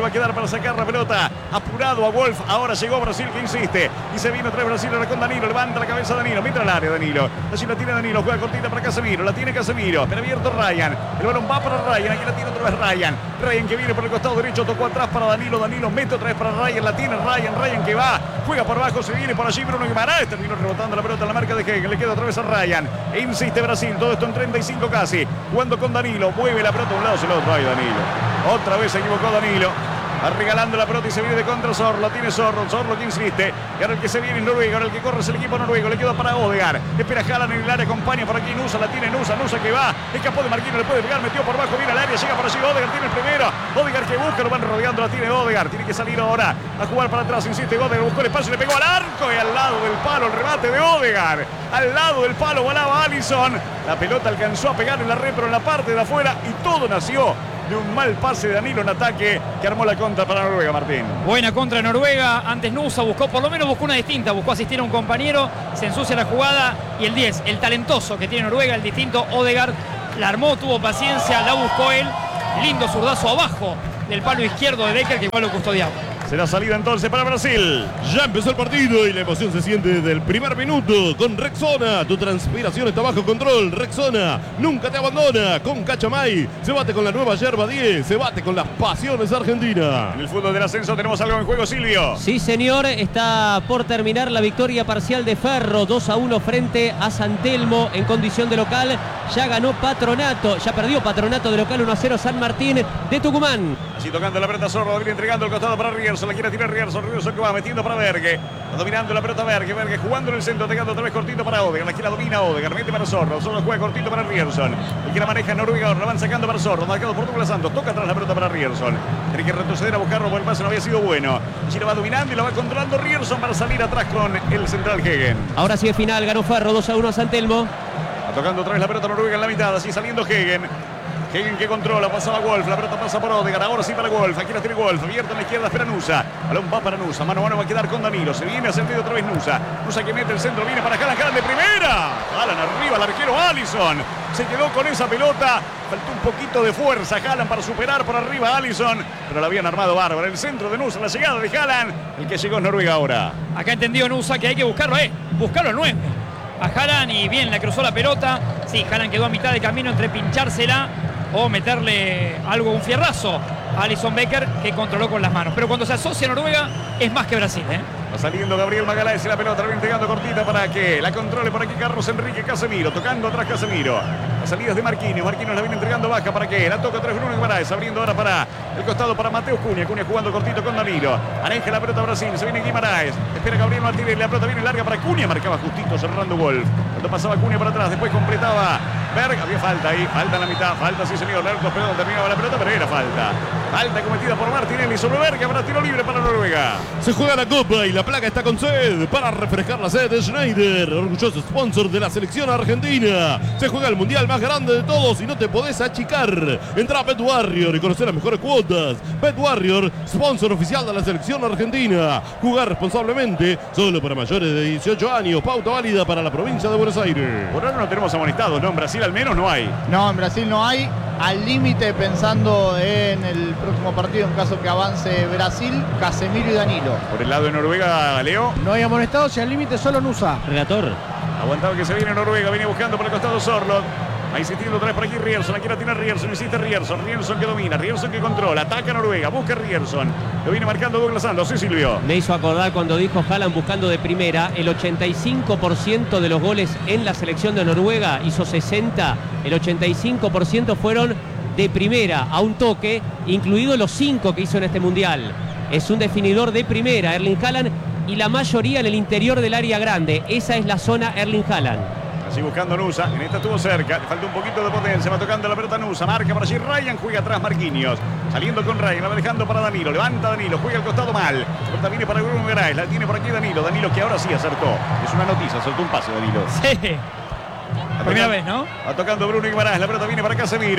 a quedar para sacar la pelota. Apurado a Wolf. Ahora llegó Brasil que insiste. Y se vino otra vez Brasil ahora con Danilo. Levanta la cabeza Danilo. Mira al área Danilo. Allí la tiene Danilo. Juega cortita para Casemiro. La tiene Casemiro. Pero abierto Ryan. El balón va para Ryan. Aquí la tiene otra vez Ryan. Ryan que viene por el costado derecho. Tocó atrás para Danilo. Danilo mete otra vez para Ryan. La tiene Ryan. Ryan que va. Juega por abajo. Se viene por allí Bruno Guimaraes. Terminó rebotando la pelota en la marca de Hegen. Le queda otra vez a Ryan. E insiste Brasil. Todo esto en treinta y cinco casi. Jugando con Danilo. Mueve la pelota de un lado hacia el otro. Ahí Danilo. Otra vez se equivocó Danilo. Va regalando la pelota y se viene de contra Zorro. La tiene Zorro. Zorro que insiste. Y ahora el que se viene es Noruega. Ahora el que corre es el equipo noruego. Le queda para Odegaard. Espera Haaland en el área. Acompaña por aquí Nusa. La tiene Nusa. Nusa que va. Escapó de Marquinhos. Le puede pegar. Metió por abajo. Viene al área. Llega por allí. Odegaard tiene el primero. Odegaard que busca. Lo van rodeando. La tiene Odegaard. Tiene que salir ahora a jugar para atrás. Insiste Odegaard. Buscó el espacio. Le pegó al arco. Y al lado del palo. El remate de Odegaard. Al lado del palo volaba Alisson. La pelota alcanzó a pegar en la red, pero en la parte de afuera. Y todo nació de un mal pase de Danilo en ataque que armó la contra para Noruega, Martín. Buena contra de Noruega. Antes Nusa buscó, por lo menos buscó una distinta. Buscó asistir a un compañero. Se ensucia la jugada. Y el diez, el talentoso que tiene Noruega, el distinto Odegaard, la armó, tuvo paciencia, la buscó él. Lindo zurdazo abajo del palo izquierdo de Becker que igual lo custodiaba. Será salida entonces para Brasil. Ya empezó el partido y la emoción se siente desde el primer minuto con Rexona. Tu transpiración está bajo control. Rexona nunca te abandona. Con Cachamay se bate con la nueva yerba diez. Se bate con las pasiones argentinas. En el fútbol del ascenso tenemos algo en juego, Silvio. Sí, señor. Está por terminar la victoria parcial de Ferro. dos a uno frente a San Telmo en condición de local. Ya ganó Patronato. Ya perdió Patronato de local uno a cero San Martín de Tucumán. Así tocando la pelota Zorro. Viene entregando el costado para Rierson. La quiere tirar Rierson. Rierson que va metiendo para Berge. Va dominando la pelota Berge. Berge jugando en el centro. Tocando otra vez cortito para Odegaard. La quiere domina Odegaard. Mete para Zorro. Zorro juega cortito para Rierson. El que la maneja Noruega. Ahora la van sacando para Zorro. Marcado por Douglas Santos. Toca atrás la pelota para Rierson. Tiene que retroceder a buscarlo porque el pase no había sido bueno. Allí la va dominando y la va controlando Rierson para salir atrás con el central Hegen. Ahora sí es final. Ganó Ferro dos a uno a San Telmo. Va tocando otra vez la pelota Noruega en la mitad. Así saliendo Hegen. Hegen que controla, pasaba Wolf, la pelota pasa por Odegaard, ahora sí para Wolf, aquí la tiene Wolf, abierta en la izquierda, espera Nusa, balón va para Nusa, mano a mano va a quedar con Danilo, se viene a sentir otra vez Nusa, Nusa que mete el centro, viene para Haaland, Haaland de primera, Haaland arriba, el arquero Alisson, se quedó con esa pelota, faltó un poquito de fuerza Haaland para superar por arriba a Alisson, pero la habían armado bárbaro, el centro de Nusa, la llegada de Haaland, el que llegó es Noruega ahora. Acá entendió Nusa que hay que buscarlo, eh, buscarlo al nueve. A Haaland y bien, le cruzó la pelota, sí, Haaland quedó a mitad de camino entre pinchársela o meterle algo, un fierrazo a Alisson Becker que controló con las manos. Pero cuando se asocia a Noruega es más que Brasil, ¿eh? Va saliendo Gabriel Magaláes y la pelota la viene entregando cortita para que la controle por aquí Carlos Enrique Casemiro, tocando atrás Casemiro. Las salidas de Marquinhos, Marquinhos la viene entregando baja para que la toca atrás Bruno Guimaraes, abriendo ahora para el costado para Mateus Cunha, Cunha jugando cortito con Danilo. Maneja la pelota Brasil, se viene Guimaraes, espera Gabriel Martínez, la pelota viene larga para Cunha, marcaba justito cerrando Wolf. Cuando pasaba Cunha para atrás, después completaba Berg, había falta ahí, falta en la mitad, falta sí señor, largo, perdón, terminaba la pelota, pero era falta. Falta cometida por Martinelli sobre Berg, habrá tiro libre para Noruega. Se juega la copa y la placa está con sed. Para refrescar la sed de Schneider, orgulloso sponsor de la selección argentina. Se juega el mundial más grande de todos y no te podés achicar. Entra a Bet Warrior y conocer las mejores cuotas. Bet Warrior, sponsor oficial de la selección argentina. Jugar responsablemente, solo para mayores de dieciocho años. Pauta válida para la provincia de Buenos Aires. Por ahora no tenemos amonestados, ¿no? En Brasil al menos no hay. No, en Brasil no hay. Al límite pensando en el próximo partido, en caso que avance Brasil, Casemiro y Danilo. Por el lado de Noruega, Leo. No hay amonestados y al límite solo Nusa. Relator. Aguantado que se viene Noruega, viene buscando por el costado Zorlot. Va insistiendo otra vez por aquí Rierson, aquí la tiene Rierson, insiste Rierson, Rierson que domina, Rierson que controla, ataca Noruega, busca Rierson. Lo viene marcando Douglas Santos, sí Silvio. Me hizo acordar cuando dijo Haaland buscando de primera, el ochenta y cinco por ciento de los goles en la selección de Noruega, hizo sesenta, el ochenta y cinco por ciento fueron de primera, a un toque, incluidos los cinco que hizo en este mundial. Es un definidor de primera, Erling Haaland, y la mayoría en el interior del área grande. Esa es la zona Erling Haaland. Así buscando Nusa, en esta estuvo cerca, le falta un poquito de potencia, va tocando la pelota Nusa, marca para allí Ryan, juega atrás Marquinhos, saliendo con Ryan, la va dejando para Danilo, levanta Danilo, juega al costado mal, la pelota viene para Bruno Guimaraes, la tiene por aquí Danilo, Danilo que ahora sí acertó, es una noticia, acertó un pase Danilo. Sí. La primera vez, ¿no? Va tocando Bruno Guimaraes, la pelota viene para Casemiro.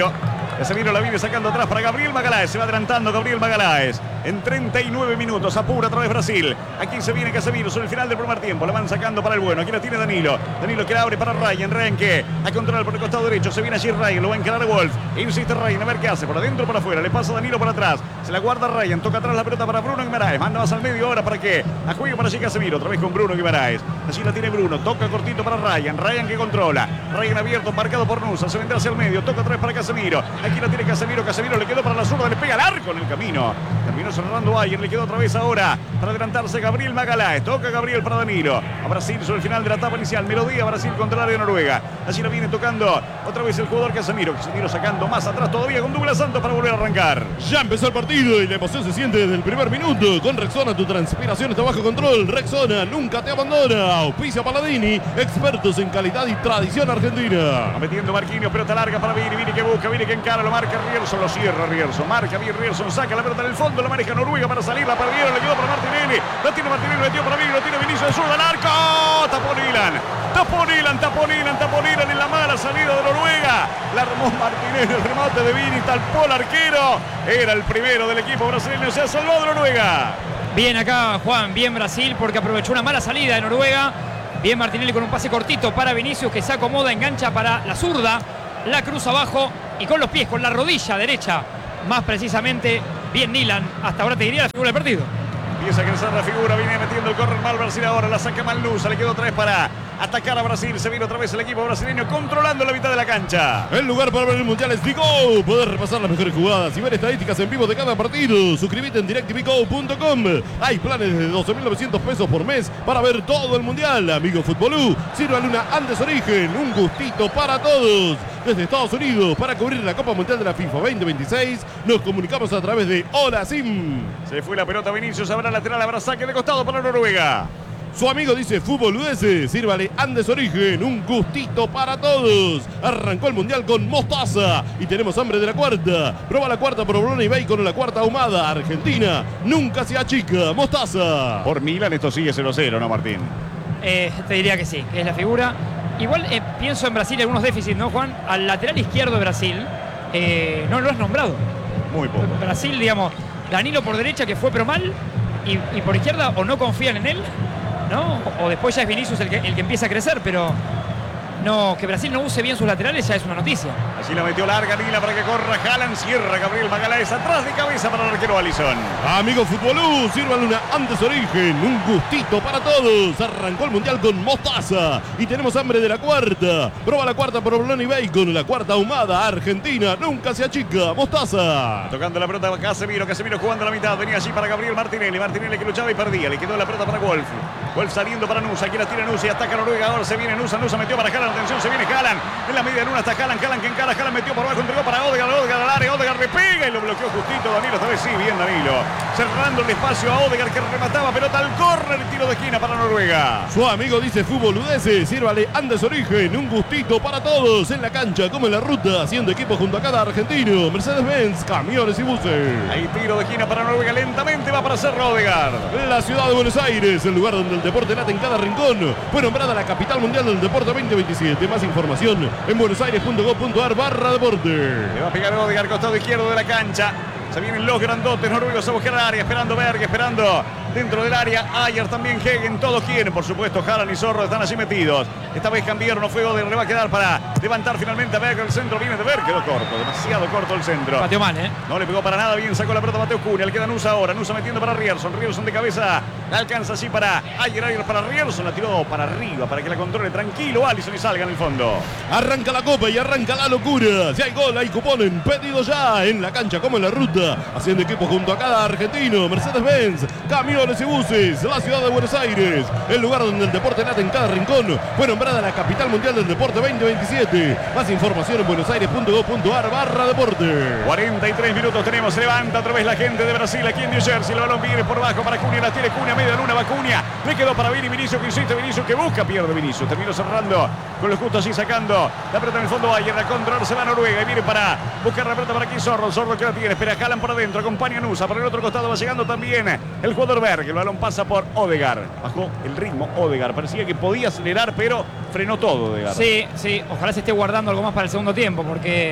Casemiro la viene sacando atrás para Gabriel Magaláes. Se va adelantando Gabriel Magaláes. En treinta y nueve minutos apura otra vez Brasil. Aquí se viene Casemiro sobre el final del primer tiempo. La van sacando para el bueno. Aquí la tiene Danilo. Danilo que la abre para Ryan. Ryan que a controlar por el costado derecho. Se viene allí Ryan. Lo va a encarar Wolf. Insiste Ryan a ver qué hace. Por adentro o por afuera. Le pasa Danilo por atrás. Se la guarda Ryan. Toca atrás la pelota para Bruno Guimaraes. Manda más al medio ahora para que a juego para allí Casemiro. Otra vez con Bruno Guimaraes. Allí la tiene Bruno. Toca cortito para Ryan. Ryan que controla. Ryan abierto. Marcado por Nusa. Se vendrá hacia el medio. Toca otra vez para Casemiro. Aquí la tiene Casemiro. Casemiro le quedó para la zurda. Le pega al arco en el camino. Terminó cerrando Bayern. Le quedó otra vez ahora para adelantarse Gabriel Magaláes. Toca Gabriel para Danilo. A Brasil sobre el final de la etapa inicial. Melodía Brasil contra el área de Noruega. Allí la viene tocando otra vez el jugador Casemiro. Casemiro sacando más atrás todavía con Douglas Santos para volver a arrancar. Ya empezó el partido y la emoción se siente desde el primer minuto. Con Rexona tu transpiración está bajo control. Rexona nunca te abandona. Auspicia Paladini, expertos en calidad y tradición argentina. Va metiendo Marquinhos, pelota larga para Vini. Vini que busca, Vini que encara, lo marca Rierson, lo cierra Rierson. Marca bien Rierson, saca la pelota en el fondo, la maneja Noruega para salir, la perdieron, le quedó para Martinelli. La tiene Martinelli, metió para Vini, lo tiene Vinicius de zurda al arco. Tapó Nilan, tapó Nilan, tapó Nilan, tapó Nilan en la mala salida de Noruega. La armó Martinelli, el remate de Vini, talpó el arquero. Era el primero del equipo brasileño, se ha salvado de Noruega. Bien acá, Juan, bien Brasil, porque aprovechó una mala salida de Noruega. Bien Martinelli con un pase cortito para Vinicius, que se acomoda, engancha para la zurda, la cruza abajo y con los pies, con la rodilla derecha, más precisamente, bien Nilan. Hasta ahora te diría la figura del partido. Empieza a crecer la figura, viene metiendo el córner mal Brasil ahora, la saca mal Nusa, le quedó otra vez para atacar a Brasil. Se viene otra vez el equipo brasileño controlando la mitad de la cancha. El lugar para ver el Mundial es Digo. Podés repasar las mejores jugadas y ver estadísticas en vivo de cada partido. Suscríbete en directv go punto com. Hay planes de doce mil novecientos pesos por mes para ver todo el Mundial. Amigo Futbolú, sírvale una Andes Origen, un gustito para todos. Desde Estados Unidos, para cubrir la Copa Mundial de la FIFA veinte veintiséis, nos comunicamos a través de Hola Sim. Se fue la pelota Vinicius, habrá lateral, habrá saque de costado para Noruega. Su amigo dice Fútbol U S, sírvale Andes Origen, un gustito para todos. Arrancó el Mundial con mostaza y tenemos hambre de la cuarta. Prueba la cuarta provolone y bacon en la cuarta ahumada. Argentina nunca se achica, mostaza. Por Milan esto sigue cero cero, ¿no, Martín? Eh, te diría que sí, que es la figura. Igual eh, pienso en Brasil algunos déficits, ¿no, Juan? Al lateral izquierdo de Brasil eh, no lo has nombrado. Muy poco. Brasil, digamos, Danilo por derecha, que fue pero mal, y, y por izquierda o no confían en él, ¿no? O después ya es Vinicius el que, el que empieza a crecer, pero no, que Brasil no use bien sus laterales ya es una noticia. Así la metió larga Nila para que corra Haaland, cierra Gabriel Magaláes atrás de cabeza para el arquero Alisson. Amigo Futbolú, sírvale una Andes Origen, un gustito para todos. Arrancó el Mundial con mostaza y tenemos hambre de la cuarta. Prueba la cuarta provolone y bacon, la cuarta ahumada. Argentina nunca se achica, mostaza. Tocando la pelota Casemiro, Casemiro jugando la mitad, venía allí para Gabriel Martinelli, Martinelli que luchaba y perdía, le quedó la pelota para Wolf. Wolf saliendo para Nusa, aquí la tira Nusa y ataca Noruega, ahora se viene Nusa, Nusa metió para Haaland, atención, se viene Haaland, en la media luna está Haaland, Haaland que encara, Haaland metió por abajo, entregó para Odegaard, Odegaard al área, Odegaard le pega y lo bloqueó justito Danilo, esta vez sí, bien Danilo, cerrando el espacio a Odegaard que remataba, pelota al córner, tiro de esquina para Noruega. Su amigo dice Fútbol U D S, sírvale Andes Origen, un gustito para todos, en la cancha como en la ruta, haciendo equipo junto a cada argentino, Mercedes-Benz, camiones y buses. Ahí tiro de esquina para Noruega, lentamente va para Cerro Odegaard. La ciudad de Buenos Aires, el lugar donde el deporte late en cada rincón, fue nombrada la capital mundial del deporte veinte veintisiete. Más información en buenosaires punto gov punto ar barra deporte. Le va a pegar Odegaard, costado izquierdo de la cancha. Se vienen los grandotes noruegos a buscar el área, esperando Berg, esperando dentro del área. Ayer también Hegen, todos quieren, por supuesto, Haaland y Zorro están allí metidos. Esta vez cambiaron, no fue Odegaard, le va a quedar para levantar finalmente a Berg. El centro viene de Berg, quedó corto, demasiado corto el centro. Pateó mal, ¿eh? No le pegó para nada bien, sacó la pelota Mateo Cunha, le queda Nusa ahora, Nusa metiendo para Rierson, Rierson de cabeza, la alcanza así para Ayer, Ayer para Rierson, la tiró para arriba para que la controle tranquilo Alisson y salga en el fondo. Arranca la copa y arranca la locura. Si hay gol, hay cupón en pedido ya, en la cancha como en la ruta, haciendo equipo junto a cada argentino. Mercedes-Benz, camiones y buses, la ciudad de Buenos Aires, el lugar donde el deporte late en cada rincón, fue nombrada la capital mundial del deporte veinte veintisiete. Más información en buenosaires punto gov punto ar barra deporte. cuarenta y tres minutos tenemos, se levanta otra vez la gente de Brasil aquí en New Jersey, el balón viene por bajo para Cunha, la tiene Cunha, media luna va Cunha, le quedó para Vini, Vinicius que insiste, Vinicius que busca, pierde Vinicius, terminó cerrando con los justos así sacando la pelota en el fondo, Ayer a controlar se va a Noruega y viene para buscar la pelota para aquí Zorro, Zorro que la tiene, espera Haaland por adentro, acompaña a Nusa, por el otro costado va llegando también el jugador Berg, el balón pasa por Odegaard, bajó el ritmo Odegaard, parecía que podía acelerar pero frenó todo Odegaard. Sí, sí, ojalá se esté guardando algo más para el segundo tiempo porque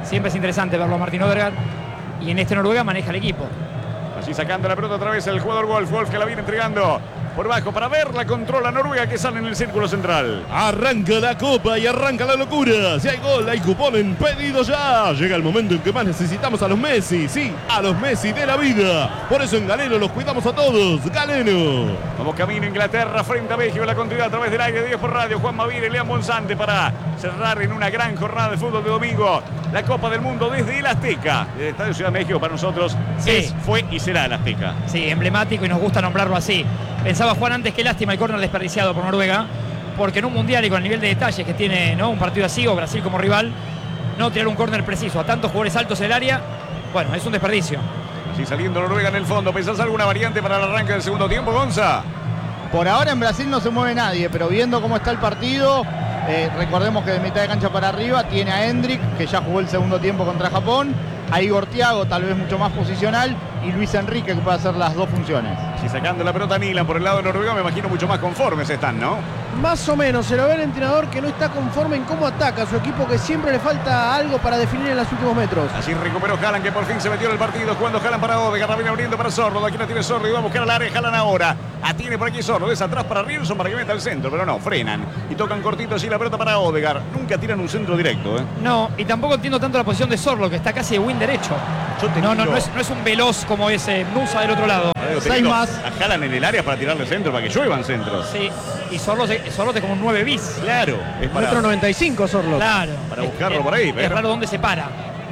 Siempre es interesante verlo a Martín Odegaard. Y en este Noruega maneja el equipo. Así sacando la pelota otra vez el jugador Wolf. Wolf que la viene entregando por bajo para verla, controla Noruega que sale en el círculo central. Arranca la copa y arranca la locura. Si hay gol, hay cupón en pedido ya. Llega el momento en que más necesitamos a los Messi. Sí, a los Messi de la vida. Por eso en Galeno los cuidamos a todos. Galeno. Vamos camino Inglaterra frente a México. La continuidad a través del aire de diez por radio. Juan Mavir y León Monzante para cerrar en una gran jornada de fútbol de domingo la Copa del Mundo desde el Azteca. El Estadio Ciudad de México para nosotros Sí. es, fue y será el Azteca. Sí, emblemático y nos gusta nombrarlo así. Pensaba Juan antes, qué lástima el córner desperdiciado por Noruega, porque en un mundial y con el nivel de detalles que tiene, ¿no?, un partido así o Brasil como rival, no tirar un córner preciso a tantos jugadores altos en el área, bueno, es un desperdicio. Así saliendo Noruega en el fondo. ¿Pensás alguna variante para el arranque del segundo tiempo, Gonza? Por ahora en Brasil no se mueve nadie, pero viendo cómo está el partido, eh, recordemos que de mitad de cancha para arriba tiene a Hendrik, que ya jugó el segundo tiempo contra Japón, a Igor Thiago, tal vez mucho más posicional, y Luis Enrique, que puede hacer las dos funciones. Así sacando la pelota Nilan por el lado de Noruega, me imagino mucho más conformes están, ¿no? Más o menos, se lo ve el entrenador que no está conforme en cómo ataca a su equipo, que siempre le falta algo para definir en los últimos metros. Así recuperó Haaland, que por fin se metió en el partido, jugando Haaland para Odegaard, la viene abriendo para Sorlo, aquí la tiene Sorlo y va a buscar al área. Haaland ahora, atiene por aquí Sorlo, es atrás para Rilson para que meta al centro, pero no, frenan y tocan cortito así la pelota para Odegaard. Nunca tiran un centro directo, ¿eh? No, y tampoco entiendo tanto la posición de Sorlo, que está casi de win derecho. Yo te No, no, digo- no es, no es un veloz como ese Nusa del otro lado. Digo, Seis teniendo más. A Haaland en el área para tirarle centro, para que lluevan centros. Sí, y Sorlo, se- Sorlo es como un nueve bis. Claro, es para, Metro noventa y cinco, Sorlo. Claro. Para Es- buscarlo es- por ahí, Es pero- raro dónde se para.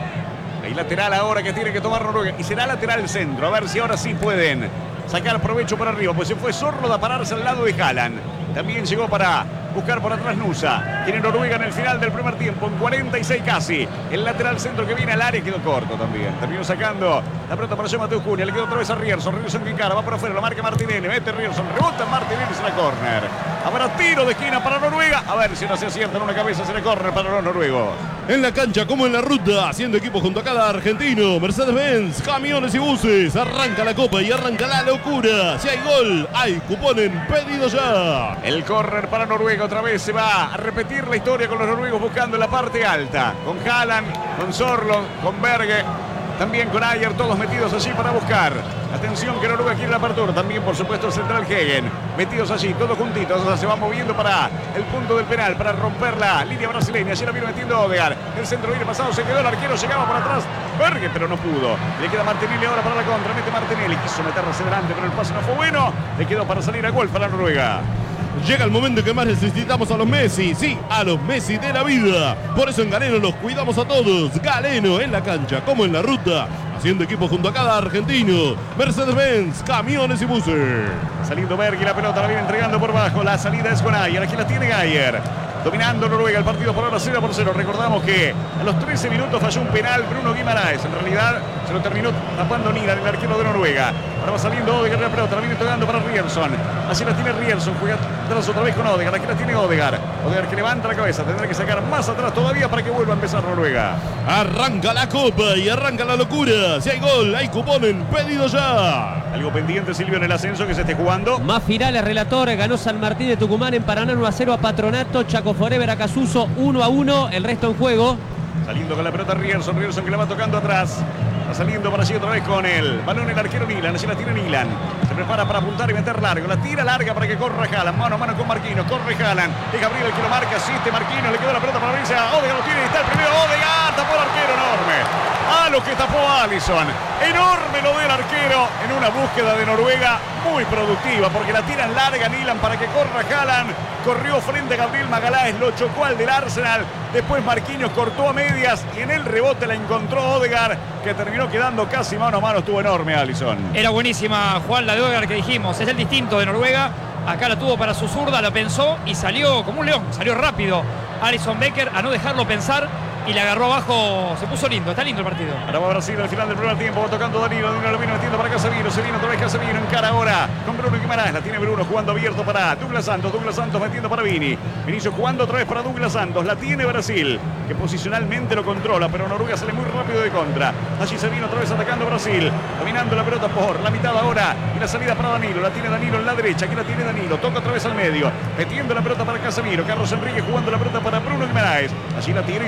Ahí lateral ahora que tiene que tomar Noruega. Y será lateral centro. A ver si ahora sí pueden sacar provecho por arriba. Pues se fue Sorlo a pararse al lado de Haaland. También llegó para buscar por atrás Nusa. Tiene Noruega en el final del primer tiempo. En cuarenta y seis casi. El lateral centro que viene al área quedó corto también. Terminó sacando la pelota para Mateo Cunha. Le quedó otra vez a Rierson. Rierson que encara. Va por afuera. Lo marca Martinelli. Mete Rierson. Rebota Martinelli. Será córner. Habrá tiro de esquina para Noruega. A ver si no se acierta en una cabeza. Será córner para los noruegos. En la cancha como en la ruta, haciendo equipo junto a cada argentino. Mercedes-Benz, camiones y buses. Arranca la copa y arranca la locura. Si hay gol, hay cupón en pedido ya. El córner para Noruega. Otra vez se va a repetir la historia con los noruegos buscando la parte alta. Con Haaland, con Sorlo, con Berge. También con Ayer, todos metidos allí para buscar. Atención que Noruega quiere la apertura. También, por supuesto, el central Hegen. Metidos allí, todos juntitos. O sea, se va moviendo para el punto del penal, para romper la línea brasileña. Allí la viene metiendo Odegaard. El centro viene pasado, se quedó el arquero, llegaba por atrás. Berge, pero no pudo. Le queda Martinelli ahora para la contra. Mete Martinelli. Quiso meterla hacia adelante, pero el pase no fue bueno. Le quedó para salir a gol para Noruega. Llega el momento en que más necesitamos a los Messi, sí, a los Messi de la vida. Por eso en Galeno los cuidamos a todos. Galeno en la cancha como en la ruta, haciendo equipo junto a cada argentino. Mercedes-Benz, camiones y buses. Saliendo Berge, la pelota la viene entregando por bajo. La salida es con Ayer. Aquí la tiene Ayer. Dominando Noruega el partido por ahora cero por cero. Recordamos que a los trece minutos falló un penal Bruno Guimaraes. En realidad se lo terminó tapando Nilan, el arquero de Noruega. Ahora va saliendo Odegaard, la pelota la viene tocando para Rierson. Así la tiene Rierson. Juega atrás otra vez con Odegaard. Aquí la tiene Odegaard. Odegaard que levanta la cabeza. Tendrá que sacar más atrás todavía para que vuelva a empezar Noruega. Arranca la copa y arranca la locura. Si hay gol, hay cupón en pedido ya. Algo pendiente, Silvio, en el ascenso que se esté jugando. Más finales, relator. Ganó San Martín de Tucumán en Paraná uno a cero a Patronato. Chaco Forever a Casuso uno a uno. El resto en juego. Saliendo con la pelota Rierson. Rierson que la va tocando atrás. Va saliendo para allí otra vez con el balón el arquero Nilan. Así la tiene Nilan. Se prepara para apuntar y meter largo. La tira larga para que corra Haaland. Mano a mano con Marquinhos. Corre Haaland. Es Gabriel el que lo marca. Asiste Marquinhos. Le quedó la pelota para abrirse a Odegaard. Lo tiene y está el primero. Odegaard. Tapó el arquero. Enorme. A lo que tapó Alisson. Enorme lo del arquero en una búsqueda de Noruega muy productiva porque la tiran larga Nilan para que corra Haaland. Corrió frente a Gabriel Magaláes. Lo chocó al del Arsenal. Después Marquinhos cortó a medias y en el rebote la encontró Odegaard, que terminó quedando casi mano a mano. Estuvo enorme Alisson. Era buenísima, Juan, la de Odegaard que dijimos. Es el distinto de Noruega. Acá la tuvo para su zurda, la pensó y salió como un león. Salió rápido Alisson Becker a no dejarlo pensar y le agarró abajo. Se puso lindo, está lindo el partido. Ahora va Brasil al final del primer tiempo, va tocando Danilo, Danilo lo viene metiendo para Casemiro, se viene otra vez Casemiro, encara ahora con Bruno Guimaraes, la tiene Bruno jugando abierto para Douglas Santos, Douglas Santos metiendo para Vini, Vinicius jugando otra vez para Douglas Santos, la tiene Brasil, que posicionalmente lo controla, pero Noruega sale muy rápido de contra, allí se viene otra vez atacando Brasil, dominando la pelota por la mitad ahora, y la salida para Danilo, la tiene Danilo en la derecha, aquí la tiene Danilo, toca otra vez al medio, metiendo la pelota para Casemiro, Carlos Enrique jugando la pelota para Bruno Guimaraes, allí la tiene Bruno Guimaraes.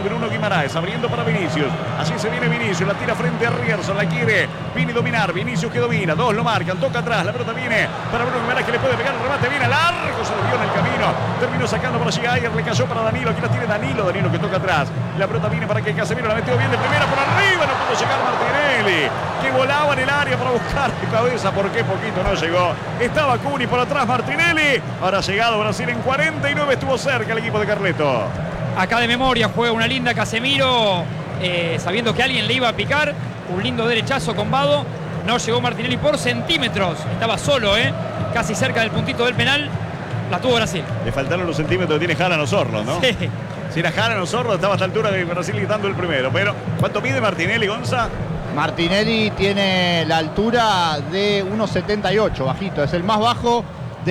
Guimaraes, abriendo para Vinicius. Así se viene Vinicius, la tira frente a Rierson, la quiere Vini dominar. Vinicius que domina, dos lo marcan, toca atrás, la pelota viene para Bruno Guimaraes que le puede pegar el remate, viene largo, se lo dio en el camino. Terminó sacando para allí Ayer, le cayó para Danilo, aquí la tiene Danilo, Danilo que toca atrás. La pelota viene para que Casemiro la metió bien de primera por arriba, no pudo llegar Martinelli, que volaba en el área para buscar de cabeza, porque poquito no llegó. Estaba Cuni por atrás, Martinelli. Ahora ha llegado Brasil en cuarenta y nueve, estuvo cerca el equipo de Carleto. Acá de memoria juega una linda Casemiro, eh, sabiendo que alguien le iba a picar. Un lindo derechazo con Vado. No llegó Martinelli por centímetros. Estaba solo, eh, casi cerca del puntito del penal. La tuvo Brasil. Le faltaron los centímetros que tiene Haaland Osorno, ¿no? Sí. Si era Haaland Osorno, estaba a esta altura de Brasil gritando el primero. Pero, ¿cuánto mide Martinelli, Gonza? Martinelli tiene la altura de uno setenta y ocho, bajito. Es el más bajo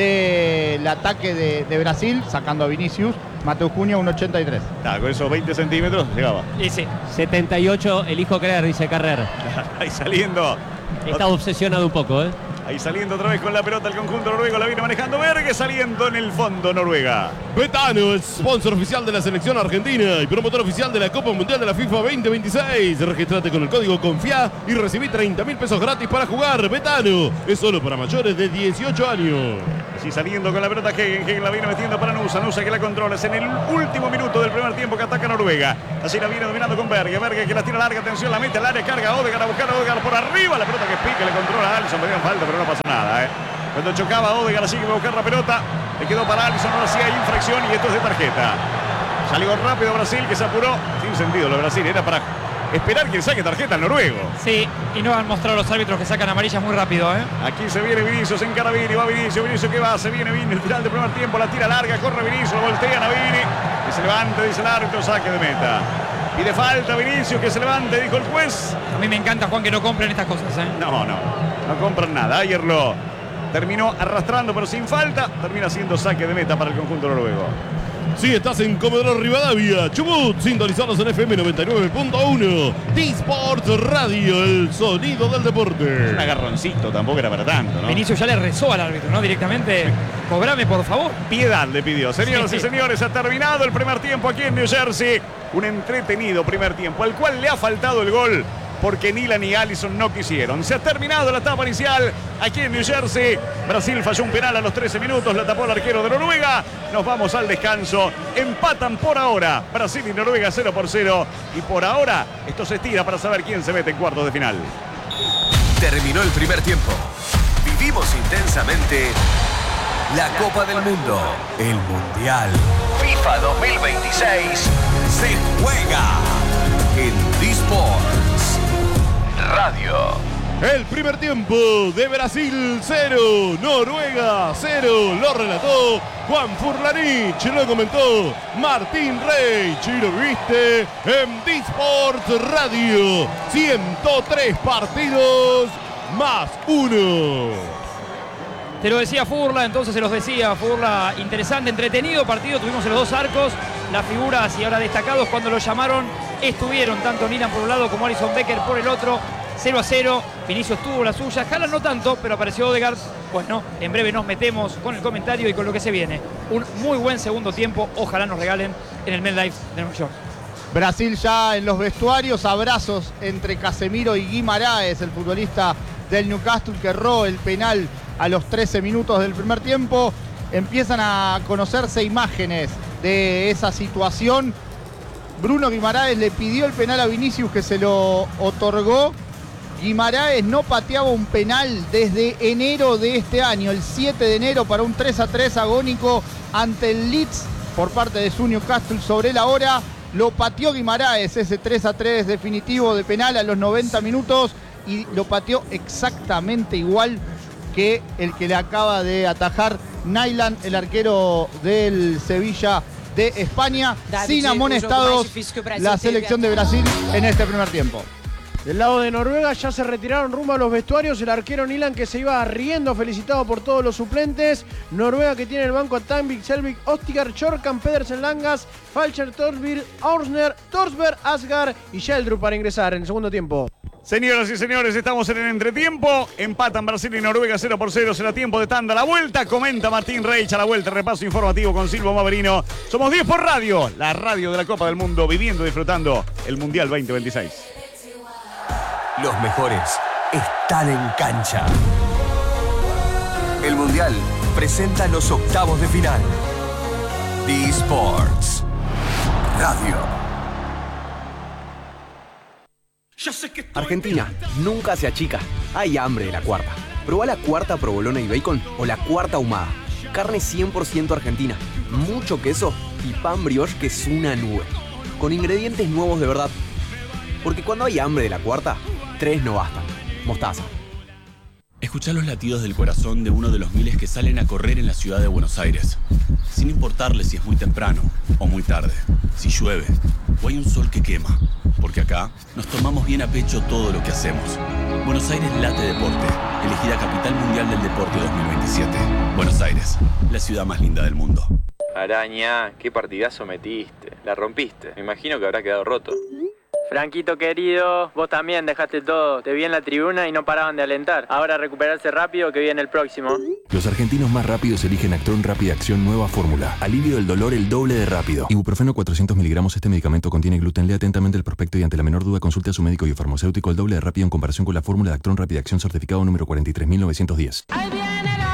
del ataque de, de Brasil, sacando a Vinicius. Mateo Cunha, uno ochenta y tres. Ah, con esos veinte centímetros llegaba. Y sí. setenta y ocho, elijo creer, dice Carrer. Ahí saliendo. Está obsesionado un poco, ¿eh? Ahí saliendo otra vez con la pelota el conjunto noruego, la viene manejando Berge, saliendo en el fondo Noruega. Betano es sponsor oficial de la selección argentina y promotor oficial de la Copa Mundial de la FIFA veinte veintiséis. Registrate con el código CONFIA y recibí treinta mil pesos gratis para jugar. Betano es solo para mayores de dieciocho años. Así saliendo con la pelota Hegen, Hegen la viene metiendo para Nusa, Nusa que la controla, es en el último minuto del primer tiempo que ataca Noruega. Así la viene dominando con Berge, Berge que la tira larga, atención, la mete al área, carga a Odegaard a buscar a Odegaard por arriba, la pelota que pica, le controla a Alisson, me dio falta, pero no pasa nada, eh. Cuando chocaba Odegaard así que va a buscar la pelota, le quedó para Alisson, ahora sí hay infracción y esto es de tarjeta. Salió rápido Brasil, que se apuró, sin sentido lo de Brasil, era para esperar que saque tarjeta al noruego. Sí, y no han mostrado los árbitros que sacan amarillas muy rápido, ¿eh? Aquí se viene Vinicius, encara Vini, va Vinicius, Vinicius que va, se viene Vini, el final del primer tiempo, la tira larga, corre Vinicius, lo voltean a Vini, que se levante, dice el árbitro, saque de meta. Y de falta Vinicius, que se levante, dijo el juez. A mí me encanta, Juan, que no compren estas cosas, ¿eh? No, no, no compran nada. Ayer lo terminó arrastrando, pero sin falta, termina siendo saque de meta para el conjunto noruego. Si estás en Comodoro Rivadavia, Chubut, sintonizados en F M noventa y nueve punto uno. D-Sport Radio, el sonido del deporte. Un agarroncito, tampoco era para tanto, ¿no? Vinicius ya le rezó al árbitro, ¿no? Directamente, cobrame por favor. Piedad le pidió. Señoras Sí, y sí. señores, ha terminado el primer tiempo aquí en New Jersey. Un entretenido primer tiempo, al cual le ha faltado el gol porque Nila ni Alisson no quisieron. Se ha terminado la etapa inicial aquí en New Jersey. Brasil falló un penal a los trece minutos, la tapó el arquero de Noruega. Nos vamos al descanso. Empatan por ahora Brasil y Noruega cero por cero. Y por ahora esto se estira para saber quién se mete en cuartos de final. Terminó el primer tiempo. Vivimos intensamente la Copa del Mundo, el Mundial. FIFA dos mil veintiséis se juega en D-Sports Radio. El primer tiempo de Brasil cero, Noruega cero. Lo relató Juan Furlanich, lo comentó Martín Rey. Chiro, viviste en D-Sport Radio. ciento tres partidos más uno. Te lo decía Furla, entonces se los decía Furla. Interesante, entretenido partido. Tuvimos en los dos arcos las figuras y ahora destacados cuando lo llamaron. Estuvieron tanto Nilan por un lado como Alisson Becker por el otro. cero a cero. Vinicius tuvo la suya. Haaland no tanto, pero apareció Odegaard. Bueno, en breve nos metemos con el comentario y con lo que se viene. Un muy buen segundo tiempo. Ojalá nos regalen en el MetLife de Nueva York. Brasil ya en los vestuarios, abrazos entre Casemiro y Guimaraes, el futbolista del Newcastle que erró el penal a los trece minutos del primer tiempo. Empiezan a conocerse imágenes de esa situación. Bruno Guimaraes le pidió el penal a Vinicius, que se lo otorgó. Guimaraes no pateaba un penal desde enero de este año, el siete de enero, para un tres a tres agónico ante el Leeds por parte de su Newcastle sobre la hora. Lo pateó Guimaraes, ese tres a tres definitivo de penal a los noventa minutos, y lo pateó exactamente igual que el que le acaba de atajar Nyland, el arquero del Sevilla de España. Sin amonestados la selección de Brasil en este primer tiempo. Del lado de Noruega ya se retiraron rumbo a los vestuarios. El arquero Nilan, que se iba riendo, felicitado por todos los suplentes. Noruega, que tiene el banco a Tanvik, Selvik, Ostigar, Chorkan, Pedersen, Langas, Falcher, Torsby, Aursner, Torsberg, Asgard y Sheldrup para ingresar en el segundo tiempo. Señoras y señores, estamos en el entretiempo. Empatan Brasil y Noruega cero por cero. Será tiempo de tanda. La vuelta, comenta Martín Reich a la vuelta. Repaso informativo con Silvio Maverino. Somos diez por radio, la radio de la Copa del Mundo, viviendo y disfrutando el Mundial veinte veintiséis. Los mejores están en cancha. El Mundial presenta los octavos de final. eSports Radio. Argentina nunca se achica. Hay hambre de la cuarta. Probá la cuarta provolona y bacon o la cuarta ahumada. Carne cien por ciento argentina, mucho queso y pan brioche que es una nube. Con ingredientes nuevos de verdad. Porque cuando hay hambre de la cuarta, tres no bastan. Mostaza. Escuchá los latidos del corazón de uno de los miles que salen a correr en la ciudad de Buenos Aires. Sin importarle si es muy temprano o muy tarde, si llueve o hay un sol que quema. Porque acá nos tomamos bien a pecho todo lo que hacemos. Buenos Aires late deporte, elegida Capital Mundial del Deporte dos mil veintisiete. Buenos Aires, la ciudad más linda del mundo. Araña, qué partidazo metiste. La rompiste. Me imagino que habrá quedado roto. Franquito querido, vos también dejaste todo. Te vi en la tribuna y no paraban de alentar. Ahora recuperarse rápido que viene el próximo. Los argentinos más rápidos eligen Actron Rápida Acción Nueva Fórmula. Alivio del dolor el doble de rápido. Ibuprofeno cuatrocientos miligramos. Este medicamento contiene gluten. Lea atentamente el prospecto y ante la menor duda consulte a su médico y farmacéutico. El doble de rápido en comparación con la fórmula de Actron Rápida Acción certificado número cuarenta y tres mil novecientos diez.